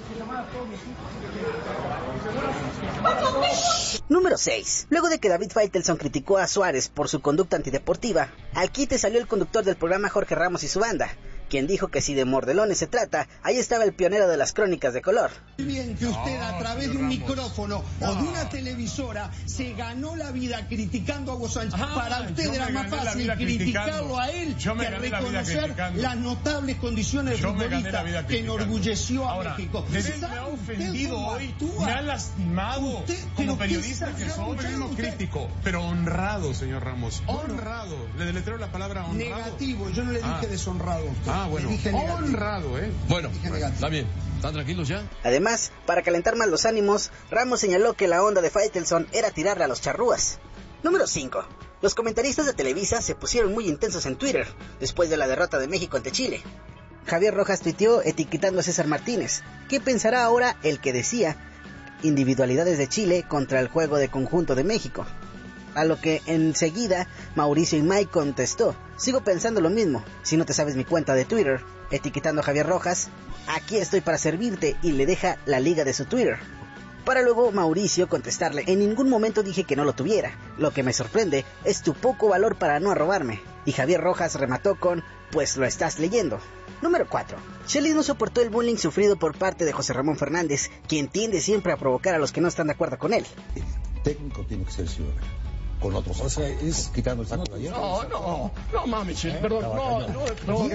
Número seis. Luego de que David Faitelson criticó a Suárez por su conducta antideportiva, al quite salió el conductor del programa Jorge Ramos y su banda, quien dijo que si de mordelones se trata, ahí estaba el pionero de las crónicas de color. Muy bien que usted a través de un micrófono o de una televisora se ganó la vida criticando a Hugo Sánchez. Ajá, Para usted era más fácil criticarlo a él que reconocer la las notables condiciones de futbolista que enorgulleció a Ahora, México. Me ha ofendido hoy, me ha lastimado usted, como periodista que soy, periodismo crítico, pero honrado, señor Ramos, honrado. Le deletreo la palabra honrado. Negativo, yo no le dije ah. deshonrado a usted. Ah, bueno, honrado, ¿eh? Bueno, está bien. ¿Están tranquilos ya? Además, para calentar más los ánimos, Ramos señaló que la onda de Faitelson era tirarle a los charrúas. Número cinco. Los comentaristas de Televisa se pusieron muy intensos en Twitter después de la derrota de México ante Chile. Javier Rojas tuiteó etiquetando a César Martínez. ¿Qué pensará ahora el que decía individualidades de Chile contra el juego de conjunto de México? A lo que enseguida Mauricio Imay contestó: sigo pensando lo mismo, si no te sabes mi cuenta de Twitter, etiquetando a Javier Rojas, aquí estoy para servirte, y le deja la liga de su Twitter. Para luego Mauricio contestarle: en ningún momento dije que no lo tuviera, lo que me sorprende es tu poco valor para no arrobarme. Y Javier Rojas remató con: pues lo estás leyendo. Número cuatro. Chelis no soportó el bullying sufrido por parte de José Ramón Fernández, quien tiende siempre a provocar a los que no están de acuerdo con él. El técnico tiene que ser ciudadano. Con otros, o sea, es quitando el saco de ayer. No, no, no mames, Chelis, perdón, no, no, no.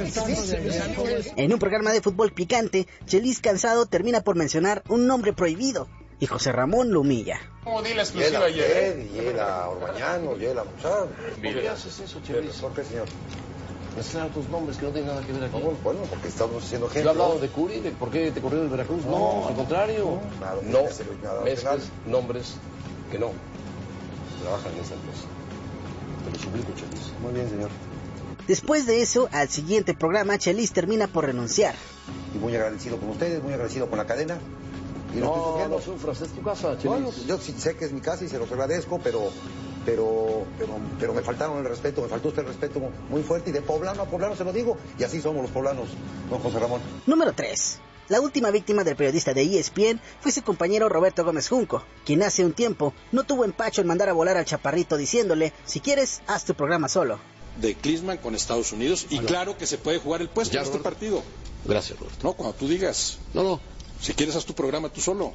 En un programa de fútbol picante, Chelis, cansado, termina por mencionar un nombre prohibido, y José Ramón lo humilla. ¿Cómo di la exclusiva ayer? Y era Orbañano, y era Muchar. ¿Por qué haces eso, Chelis? ¿Por qué, señor? Mezclar tus nombres que no tienen nada que ver aquí. No, bueno, porque estamos haciendo gente. Yo he hablado de Curi, de por qué te corrió del Veracruz. No, no al contrario. No, no mezcles nombres que no trabajan en esa empresa. Te lo suplico, Chelis. Muy bien, señor. Después de eso, al siguiente programa, Chelis termina por renunciar. Y muy agradecido con ustedes, muy agradecido con la cadena. Y no, no sufras, es tu casa, Chelis. Bueno, yo sí sé que es mi casa y se los agradezco, pero... Pero, pero, pero me faltaron el respeto, me faltó usted el respeto muy fuerte, y de poblano a poblano se lo digo, y así somos los poblanos, don José Ramón. Número tres. La última víctima del periodista de E S P N fue su compañero Roberto Gómez Junco, quien hace un tiempo no tuvo empacho en mandar a volar al chaparrito diciéndole: si quieres, haz tu programa solo. De Klinsmann con Estados Unidos, y claro que se puede jugar el puesto en este partido. Gracias, Roberto. No, cuando tú digas. No, no. Si quieres, haz tu programa tú solo.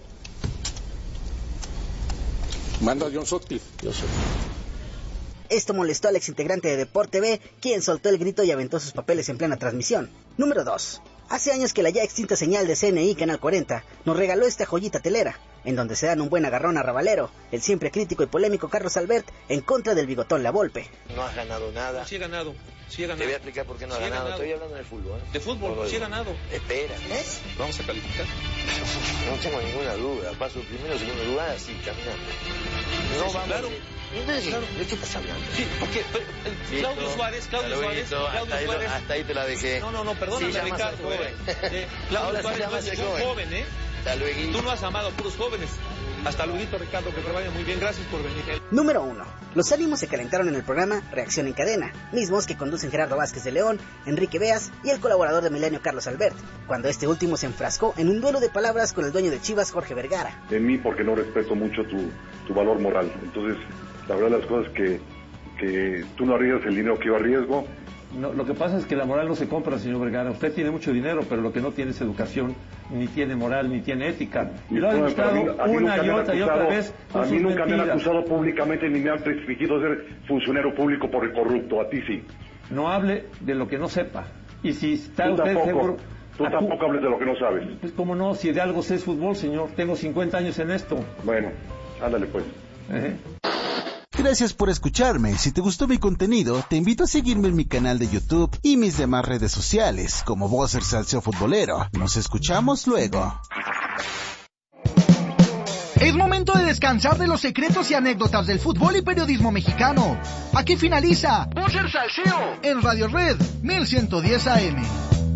Manda a John Sutcliffe. Yo sé. Esto molestó al exintegrante de Deporte B, quien soltó el grito y aventó sus papeles en plena transmisión. Número dos. Hace años que la ya extinta señal de C N I Canal cuarenta nos regaló esta joyita telera, en donde se dan un buen agarrón a Rabalero, el siempre crítico y polémico Carlos Albert, en contra del bigotón La Volpe. No has ganado nada. Sí he ganado, sí he ganado. Te voy a explicar por qué no sí has ganado. ganado. Estoy hablando de fútbol. ¿eh? De fútbol, no, sí he ganado. Espera. ¿Eh? Vamos a calificar. No tengo ninguna duda. Paso primero, segundo lugar, así, caminando. No sí, vamos claro. de, Entonces, Claro. ¿de qué estás hablando? Sí, porque pero, eh, Claudio Listo. Suárez, Claudio Hasta Suárez, luego, Claudio hasta ahí lo- Suárez. hasta ahí te la dejé. No, no, no, perdóname, Sí, llamas al Ricardo. joven. Eh, eh, Claudio Ahora sí Suárez no llamas es al ningún joven. joven, ¿eh? Hasta luego. Tú no has amado a puros jóvenes. Hasta luego, Ricardo, que te vaya muy bien. Gracias por venir. Número uno. Los ánimos se calentaron en el programa Reacción en Cadena, mismos que conducen Gerardo Vázquez de León, Enrique Beas y el colaborador de Milenio Carlos Albert, cuando este último se enfrascó en un duelo de palabras con el dueño de Chivas, Jorge Vergara. De mí porque no respeto mucho tu, tu valor moral. Entonces, la verdad las cosas que, que tú no arriesgas el dinero que yo arriesgo. No, lo que pasa es que la moral no se compra, señor Vergara. Usted tiene mucho dinero, pero lo que no tiene es educación, ni tiene moral, ni tiene ética. Y lo ha demostrado una y otra y otra vez. A mí nunca me han acusado públicamente ni me han exigido ser funcionario público por el corrupto. A ti sí. No hable de lo que no sepa. Y si está Tú usted tampoco, seguro... tú tampoco hables de lo que no sabes. Pues cómo no, si de algo sé es fútbol, señor. Tengo cincuenta años en esto. Bueno, ándale pues. ¿Eh? Gracias por escucharme. Si te gustó mi contenido, te invito a seguirme en mi canal de YouTube y mis demás redes sociales, como Bosser Salseo Futbolero. Nos escuchamos luego. Es momento de descansar de los secretos y anécdotas del fútbol y periodismo mexicano. Aquí finaliza Bosser Salseo en Radio Red mil ciento diez A M.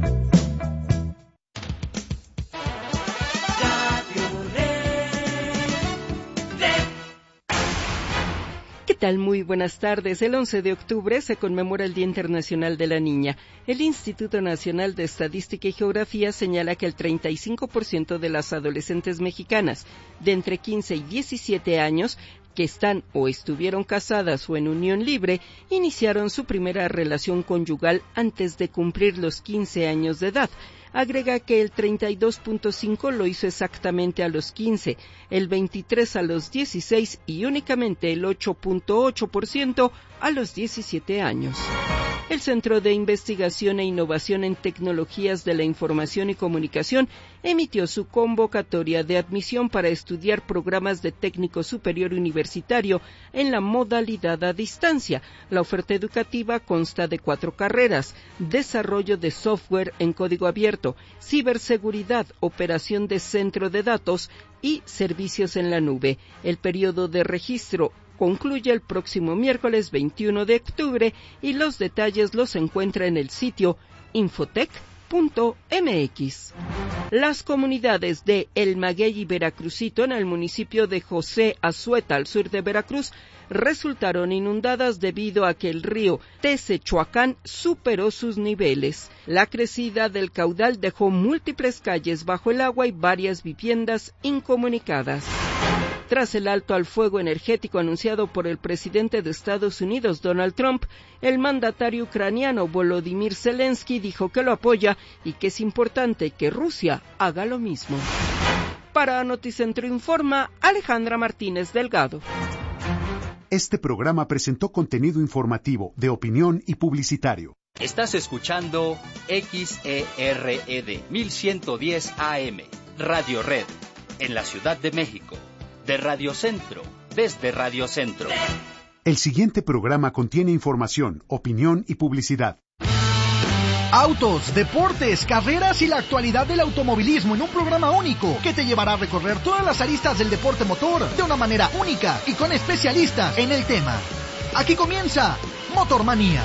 ¿Qué tal? Muy buenas tardes. El once de octubre se conmemora el Día Internacional de la Niña. El Instituto Nacional de Estadística y Geografía señala que el treinta y cinco por ciento de las adolescentes mexicanas de entre quince y diecisiete años que están o estuvieron casadas o en unión libre iniciaron su primera relación conyugal antes de cumplir los quince años de edad. Agrega que el treinta y dos punto cinco por ciento lo hizo exactamente a los quince, el veintitrés por ciento a los dieciséis y únicamente el ocho punto ocho por ciento a los diecisiete años. El Centro de Investigación e Innovación en Tecnologías de la Información y Comunicación emitió su convocatoria de admisión para estudiar programas de técnico superior universitario en la modalidad a distancia. La oferta educativa consta de cuatro carreras: desarrollo de software en código abierto, ciberseguridad, operación de centro de datos y servicios en la nube. El periodo de registro concluye el próximo miércoles veintiuno de octubre y los detalles los encuentra en el sitio infotec punto m x. Las comunidades de El Maguey y Veracruzito, en el municipio de José Azueta, al sur de Veracruz, resultaron inundadas debido a que el río Tezechuacán superó sus niveles. La crecida del caudal dejó múltiples calles bajo el agua y varias viviendas incomunicadas. Tras el alto al fuego energético anunciado por el presidente de Estados Unidos, Donald Trump, el mandatario ucraniano Volodymyr Zelensky dijo que lo apoya y que es importante que Rusia haga lo mismo. Para Noticentro Informa, Alejandra Martínez Delgado. Este programa presentó contenido informativo, de opinión y publicitario. Estás escuchando X E R E D mil ciento diez A M, Radio Red, en la Ciudad de México. De Radio Centro, desde Radio Centro. El siguiente programa contiene información, opinión y publicidad. Autos, deportes, carreras y la actualidad del automovilismo en un programa único que te llevará a recorrer todas las aristas del deporte motor de una manera única y con especialistas en el tema. Aquí comienza Motormanía.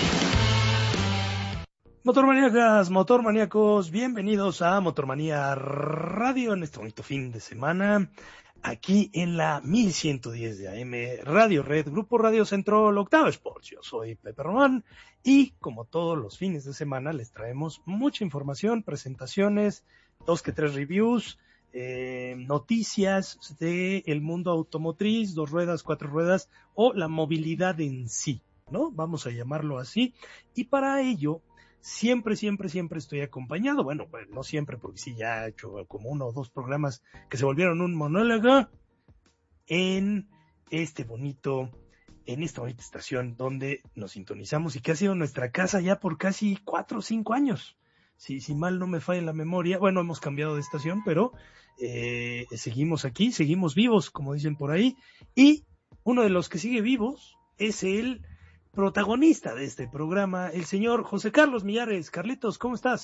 Motormaníacas, motormaníacos, bienvenidos a Motormanía Radio en este bonito fin de semana. Aquí en la mil ciento diez de A M, Radio Red, Grupo Radio Centro, Octava Sports. Yo soy Pepe Román y como todos los fines de semana les traemos mucha información, presentaciones, dos que tres reviews, eh, noticias del mundo automotriz, dos ruedas, cuatro ruedas o la movilidad en sí, ¿no? Vamos a llamarlo así. Y para ello, siempre, siempre, siempre estoy acompañado. Bueno, pues no siempre, porque sí, ya he hecho como uno o dos programas que se volvieron un monólogo en este bonito, en esta bonita estación donde nos sintonizamos y que ha sido nuestra casa ya por casi cuatro o cinco años. Si, si mal no me falla la memoria, bueno, hemos cambiado de estación, pero eh, seguimos aquí, seguimos vivos, como dicen por ahí, y uno de los que sigue vivos es el protagonista de este programa, el señor José Carlos Millares. Carlitos, ¿cómo estás?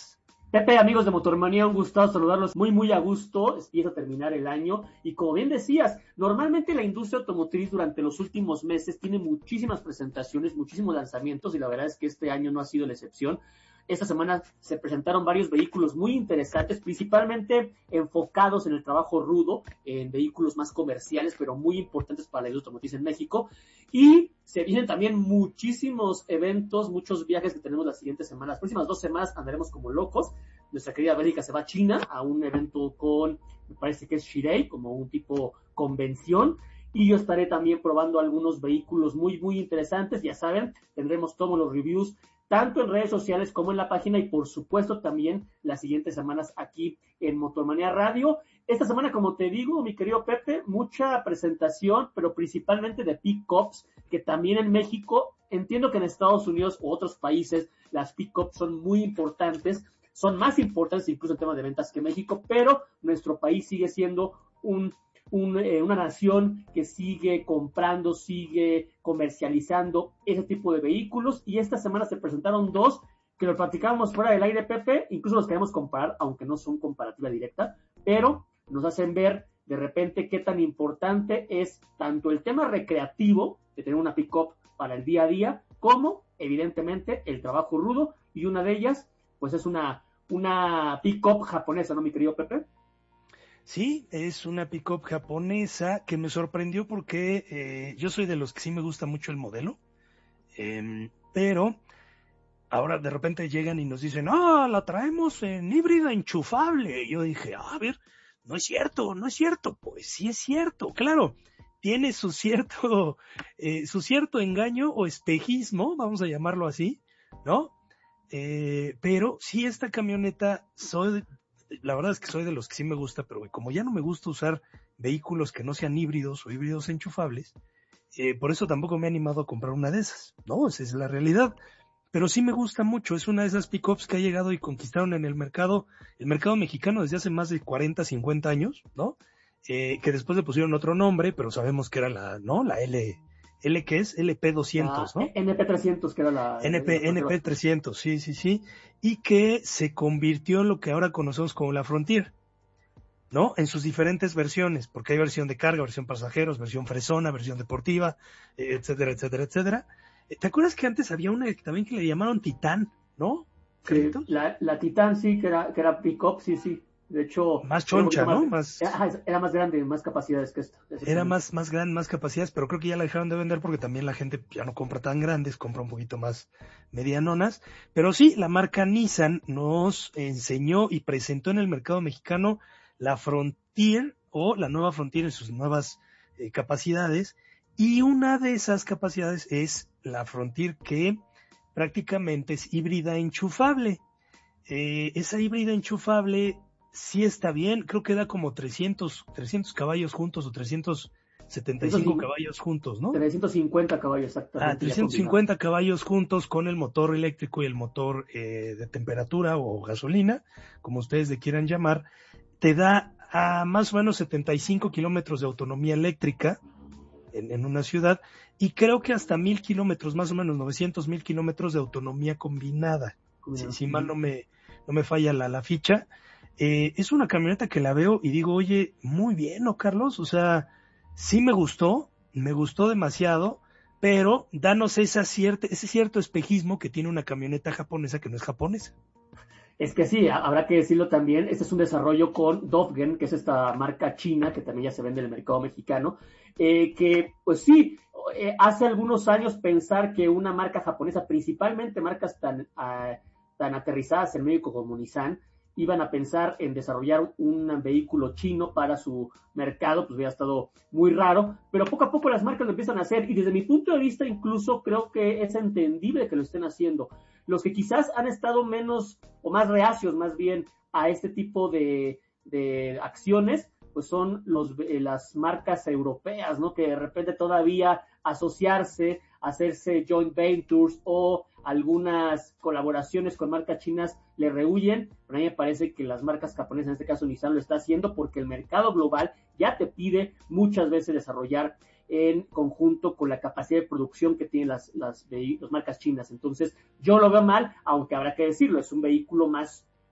Pepe, amigos de Motormanía, un gusto saludarlos muy, muy a gusto. Empieza a terminar el año y como bien decías, normalmente la industria automotriz durante los últimos meses tiene muchísimas presentaciones, muchísimos lanzamientos y la verdad es que este año no ha sido la excepción. Esta semana se presentaron varios vehículos muy interesantes, principalmente enfocados en el trabajo rudo, en vehículos más comerciales, pero muy importantes para la industria automotriz en México. Y se vienen también muchísimos eventos, muchos viajes que tenemos las siguientes semanas. Las próximas dos semanas andaremos como locos. Nuestra querida Bélgica se va a China a un evento con, me parece que es Shirei, como un tipo convención. Y yo estaré también probando algunos vehículos muy, muy interesantes. Ya saben, tendremos todos los reviews tanto en redes sociales como en la página y por supuesto también las siguientes semanas aquí en Motormanía Radio. Esta semana, como te digo, mi querido Pepe, mucha presentación, pero principalmente de pick-ups, que también en México, entiendo que en Estados Unidos u otros países las pick-ups son muy importantes, son más importantes incluso en temas de ventas que México, pero nuestro país sigue siendo un Un, eh, una nación que sigue comprando, sigue comercializando ese tipo de vehículos y esta semana se presentaron dos que lo platicábamos fuera del aire, Pepe, incluso los queremos comparar, aunque no son comparativa directa, pero nos hacen ver de repente qué tan importante es tanto el tema recreativo de tener una pick-up para el día a día, como evidentemente el trabajo rudo, y una de ellas pues es una, una pick-up japonesa, ¿no, mi querido Pepe? Sí, es una pick-up japonesa que me sorprendió porque eh, yo soy de los que sí me gusta mucho el modelo, eh, pero ahora de repente llegan y nos dicen, ah, la traemos en híbrida enchufable. Y yo dije, ah, a ver, no es cierto, no es cierto. Pues sí es cierto, claro, tiene su cierto, eh, su cierto engaño o espejismo, vamos a llamarlo así, ¿no? Eh, pero sí, esta camioneta soy... La verdad es que soy de los que sí me gusta, pero como ya no me gusta usar vehículos que no sean híbridos o híbridos enchufables, eh, por eso tampoco me he animado a comprar una de esas, ¿no? Esa es la realidad. Pero sí me gusta mucho, es una de esas pick-ups que ha llegado y conquistaron en el mercado, el mercado mexicano desde hace más de cuarenta, cincuenta años, ¿no? Eh, que después le pusieron otro nombre, pero sabemos que era la, ¿no? La L... L ¿qué es? L P doscientos, ah, ¿no? N P trescientos, que era la... N P, N P trescientos, sí, sí, sí. Y que se convirtió en lo que ahora conocemos como la Frontier, ¿no? En sus diferentes versiones, porque hay versión de carga, versión pasajeros, versión fresona, versión deportiva, etcétera, etcétera, etcétera. ¿Te acuerdas que antes había una también que le llamaron Titán, ¿no? Sí, la, la Titán sí, que era, que era pick-up, sí, sí. De hecho, más choncha, más, ¿no? Más... Era, era más grande, más capacidades que esta. Era más, más grande, más capacidades, pero creo que ya la dejaron de vender porque también la gente ya no compra tan grandes, compra un poquito más medianonas. Pero sí, la marca Nissan nos enseñó y presentó en el mercado mexicano la Frontier o la nueva Frontier en sus nuevas eh, capacidades. Y una de esas capacidades es la Frontier que prácticamente es híbrida enchufable. Eh, esa híbrida enchufable sí está bien, creo que da como trescientos, trescientos caballos juntos o trescientos setenta y cinco caballos juntos, ¿no? trescientos cincuenta caballos, exactamente. Ah, trescientos cincuenta caballos juntos con el motor eléctrico y el motor eh, de temperatura o gasolina, como ustedes le quieran llamar, te da a más o menos setenta y cinco kilómetros de autonomía eléctrica en, en una ciudad y creo que hasta mil kilómetros, más o menos novecientos mil kilómetros de autonomía combinada, si, si mal no me, no me falla la, la ficha. Eh, es una camioneta que la veo y digo, oye, muy bien, ¿no, Carlos? O sea, sí me gustó, me gustó demasiado, pero danos esa cierta, ese cierto espejismo que tiene una camioneta japonesa que no es japonesa. Es que sí, habrá que decirlo también, este es un desarrollo con Dofgen, que es esta marca china que también ya se vende en el mercado mexicano, eh, que pues sí, eh, hace algunos años pensar que una marca japonesa, principalmente marcas tan, uh, tan aterrizadas en México como Nissan, iban a pensar en desarrollar un vehículo chino para su mercado, pues hubiera estado muy raro, pero poco a poco las marcas lo empiezan a hacer y desde mi punto de vista incluso creo que es entendible que lo estén haciendo. Los que quizás han estado menos o más reacios más bien a este tipo de, de acciones, pues son los, eh, las marcas europeas, ¿no? Que de repente todavía asociarse, hacerse joint ventures o algunas colaboraciones con marcas chinas le rehuyen, pero a mí me parece que las marcas japonesas, en este caso Nissan, lo está haciendo porque el mercado global ya te pide muchas veces desarrollar en conjunto con la capacidad de producción que tienen las, las, las marcas chinas. Entonces, yo lo veo mal, aunque habrá que decirlo, es un vehículo más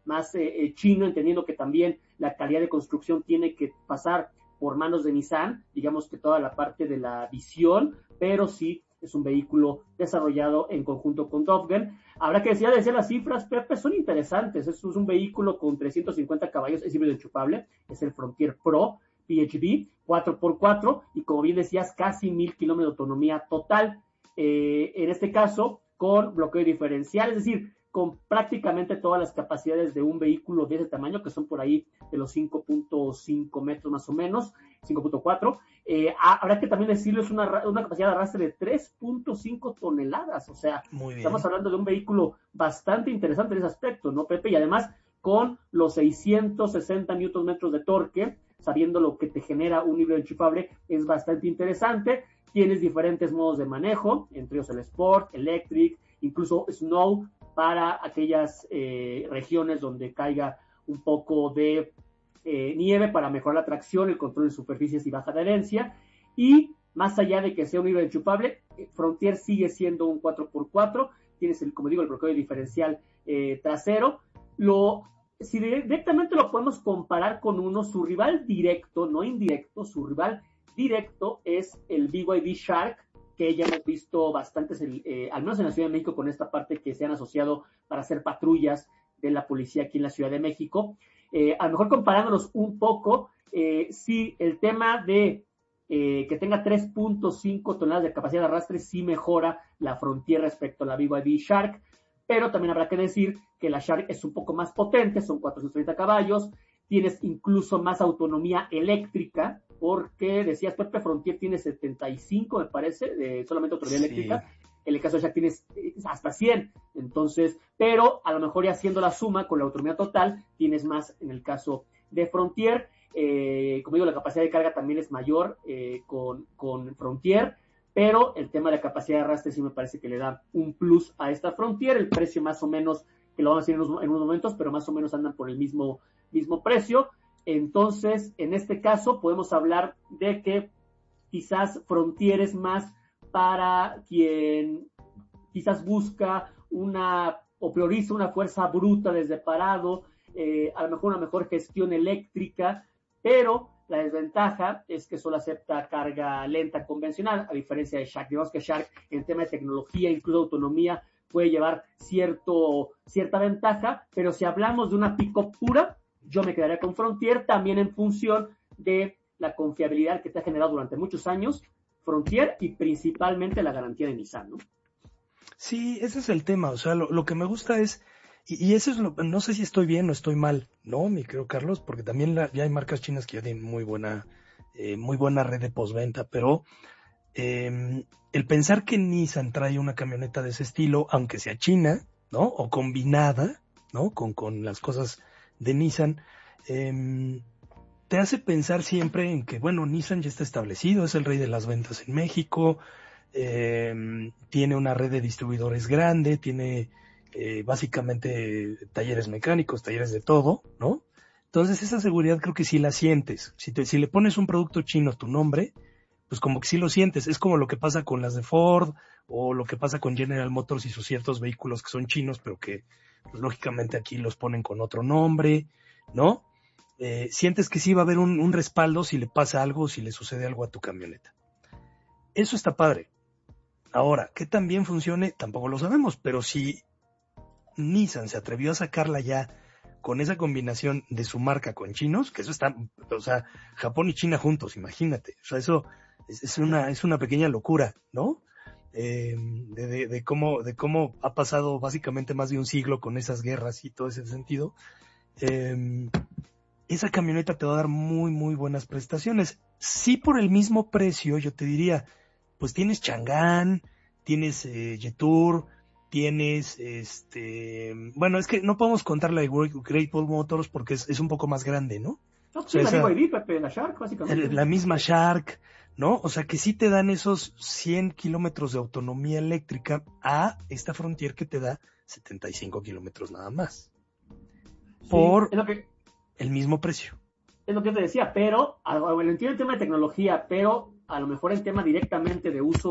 más eh, eh, chino, entendiendo que también la calidad de construcción tiene que pasar por manos de Nissan, digamos que toda la parte de la visión, pero sí es un vehículo desarrollado en conjunto con Dovgen. Habrá que decir, decir las cifras, Pepe, son interesantes. Es un vehículo con trescientos cincuenta caballos, es híbrido enchufable, es el Frontier Pro P H V, cuatro por cuatro, y como bien decías, casi mil kilómetros de autonomía total. Eh, en este caso, con bloqueo diferencial, es decir, con prácticamente todas las capacidades de un vehículo de ese tamaño, que son por ahí de los cinco punto cinco metros más o menos, cinco punto cuatro. Eh, habrá que también decirlo, es una, una capacidad de arrastre de tres punto cinco toneladas, o sea, estamos hablando de un vehículo bastante interesante en ese aspecto, ¿no, Pepe? Y además, con los seiscientos sesenta newton metros de torque, sabiendo lo que te genera un híbrido enchufable, es bastante interesante. Tienes diferentes modos de manejo, entre ellos el Sport, Electric, incluso Snow, para aquellas eh, regiones donde caiga un poco de eh, nieve para mejorar la tracción, el control de superficies y baja adherencia. Y más allá de que sea un híbrido enchufable, Frontier sigue siendo un cuatro por cuatro, tienes, el, como digo, el bloqueo diferencial eh, trasero. Lo, si directamente lo podemos comparar con uno, su rival directo, no indirecto, su rival directo es el B Y D Shark, que ya hemos visto bastantes, eh, al menos en la Ciudad de México, con esta parte que se han asociado para hacer patrullas de la policía aquí en la Ciudad de México. Eh, a lo mejor comparándolos un poco, eh, sí, el tema de eh, que tenga tres punto cinco toneladas de capacidad de arrastre sí mejora la Frontier respecto a la B Y D Shark, pero también habrá que decir que la Shark es un poco más potente, son cuatrocientos treinta caballos, tienes incluso más autonomía eléctrica, porque decías, Pepe, Frontier tiene setenta y cinco, me parece, de solamente autonomía sí. eléctrica. En el caso de Shark tienes hasta cien. Entonces, pero a lo mejor ya haciendo la suma con la autonomía total, tienes más en el caso de Frontier. Eh, como digo, la capacidad de carga también es mayor eh, con, con Frontier, pero el tema de la capacidad de arrastre sí me parece que le da un plus a esta Frontier. El precio más o menos, que lo vamos a decir en unos, en unos momentos, pero más o menos andan por el mismo, mismo precio. Entonces, en este caso, podemos hablar de que quizás Frontier es más para quien quizás busca una, o prioriza una fuerza bruta desde parado, eh, a lo mejor una mejor gestión eléctrica, pero la desventaja es que solo acepta carga lenta convencional, a diferencia de Shark. Digamos que Shark, en tema de tecnología, incluso autonomía, puede llevar cierto, cierta ventaja, pero si hablamos de una pick-up pura, yo me quedaría con Frontier, también en función de la confiabilidad que te ha generado durante muchos años Frontier y principalmente la garantía de Nissan, ¿no? Sí, ese es el tema, o sea, lo, lo que me gusta es, y, y eso es lo, no sé si estoy bien o estoy mal, ¿no, mi querido Carlos? Porque también la, ya hay marcas chinas que ya tienen muy buena, eh, muy buena red de postventa, pero eh, el pensar que Nissan trae una camioneta de ese estilo, aunque sea china, ¿no? O combinada, ¿no? Con, con las cosas de Nissan, eh, te hace pensar siempre en que, bueno, Nissan ya está establecido, es el rey de las ventas en México, eh, tiene una red de distribuidores grande, tiene eh, básicamente talleres mecánicos, talleres de todo, ¿no? Entonces esa seguridad creo que sí la sientes. Si, te, si le pones un producto chino tu nombre, pues como que sí lo sientes. Es como lo que pasa con las de Ford o lo que pasa con General Motors y sus ciertos vehículos que son chinos, pero que pues, lógicamente aquí los ponen con otro nombre, ¿no? Eh, sientes que sí va a haber un, un respaldo si le pasa algo, si le sucede algo a tu camioneta. Eso está padre. Ahora, ¿qué tan bien funcione? Tampoco lo sabemos, pero si Nissan se atrevió a sacarla ya con esa combinación de su marca con chinos, que eso está, o sea, Japón y China juntos, imagínate. O sea, eso es, es una, es una pequeña locura, ¿no? Eh, de, de, de cómo, de cómo ha pasado básicamente más de un siglo con esas guerras y todo ese sentido. Eh, esa camioneta te va a dar muy, muy buenas prestaciones. Sí, por el mismo precio, yo te diría, pues tienes Chang'an, tienes eh, Jetour, tienes, este, bueno, es que no podemos contar la de Great Wall Motors porque es, es un poco más grande, ¿no? No, sí, o sea, la, esa, Pepe, la Shark, básicamente. La misma Shark, ¿no? O sea, que sí te dan esos cien kilómetros de autonomía eléctrica a esta Frontier que te da setenta y cinco kilómetros nada más. Sí, por es lo que, el mismo precio. Es lo que yo te decía, pero, bueno, entiendo el tema de tecnología, pero a lo mejor en tema directamente de uso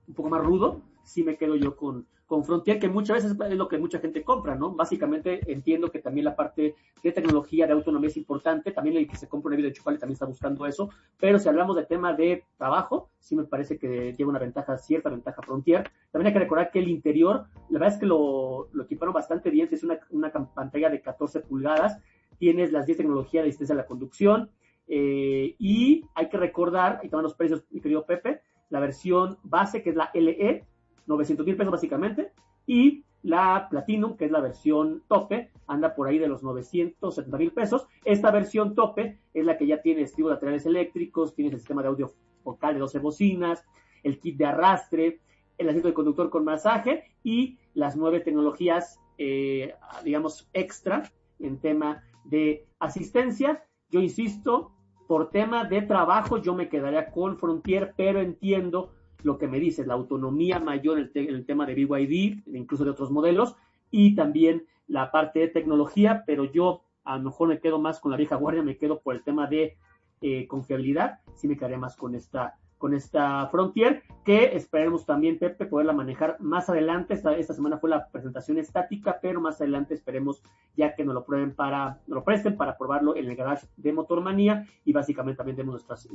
un poco más rudo, sí me quedo yo con, con Frontier, que muchas veces es lo que mucha gente compra, ¿no? Básicamente entiendo que también la parte de tecnología, de autonomía es importante, también el que se compra una vida de Chupale también está buscando eso, pero si hablamos de tema de trabajo, sí me parece que lleva una ventaja, cierta ventaja Frontier. También hay que recordar que el interior, la verdad es que lo, lo equiparon bastante bien, es una, una pantalla de catorce pulgadas, tienes las diez tecnologías de asistencia a la conducción, eh, y hay que recordar, ahí están los precios, mi querido Pepe, la versión base, que es la L E, novecientos mil pesos básicamente, y la Platinum, que es la versión tope, anda por ahí de los novecientos setenta mil pesos. Esta versión tope es la que ya tiene estribos laterales eléctricos, tienes el sistema de audio focal de doce bocinas, el kit de arrastre, el asiento de conductor con masaje y las nueve tecnologías, eh, digamos, extra en tema de asistencia. Yo insisto, por tema de trabajo yo me quedaría con Frontier, pero entiendo lo que me dices, la autonomía mayor en el, te- en el tema de B Y D, incluso de otros modelos, y también la parte de tecnología, pero yo a lo mejor me quedo más con la vieja guardia, me quedo por el tema de eh, confiabilidad, sí me quedaría más con esta con esta Frontier, que esperemos también, Pepe, poderla manejar más adelante. Esta, esta semana fue la presentación estática, pero más adelante esperemos ya que nos lo prueben para, nos lo presten para probarlo en el garage de Motormanía, y básicamente también demos nuestras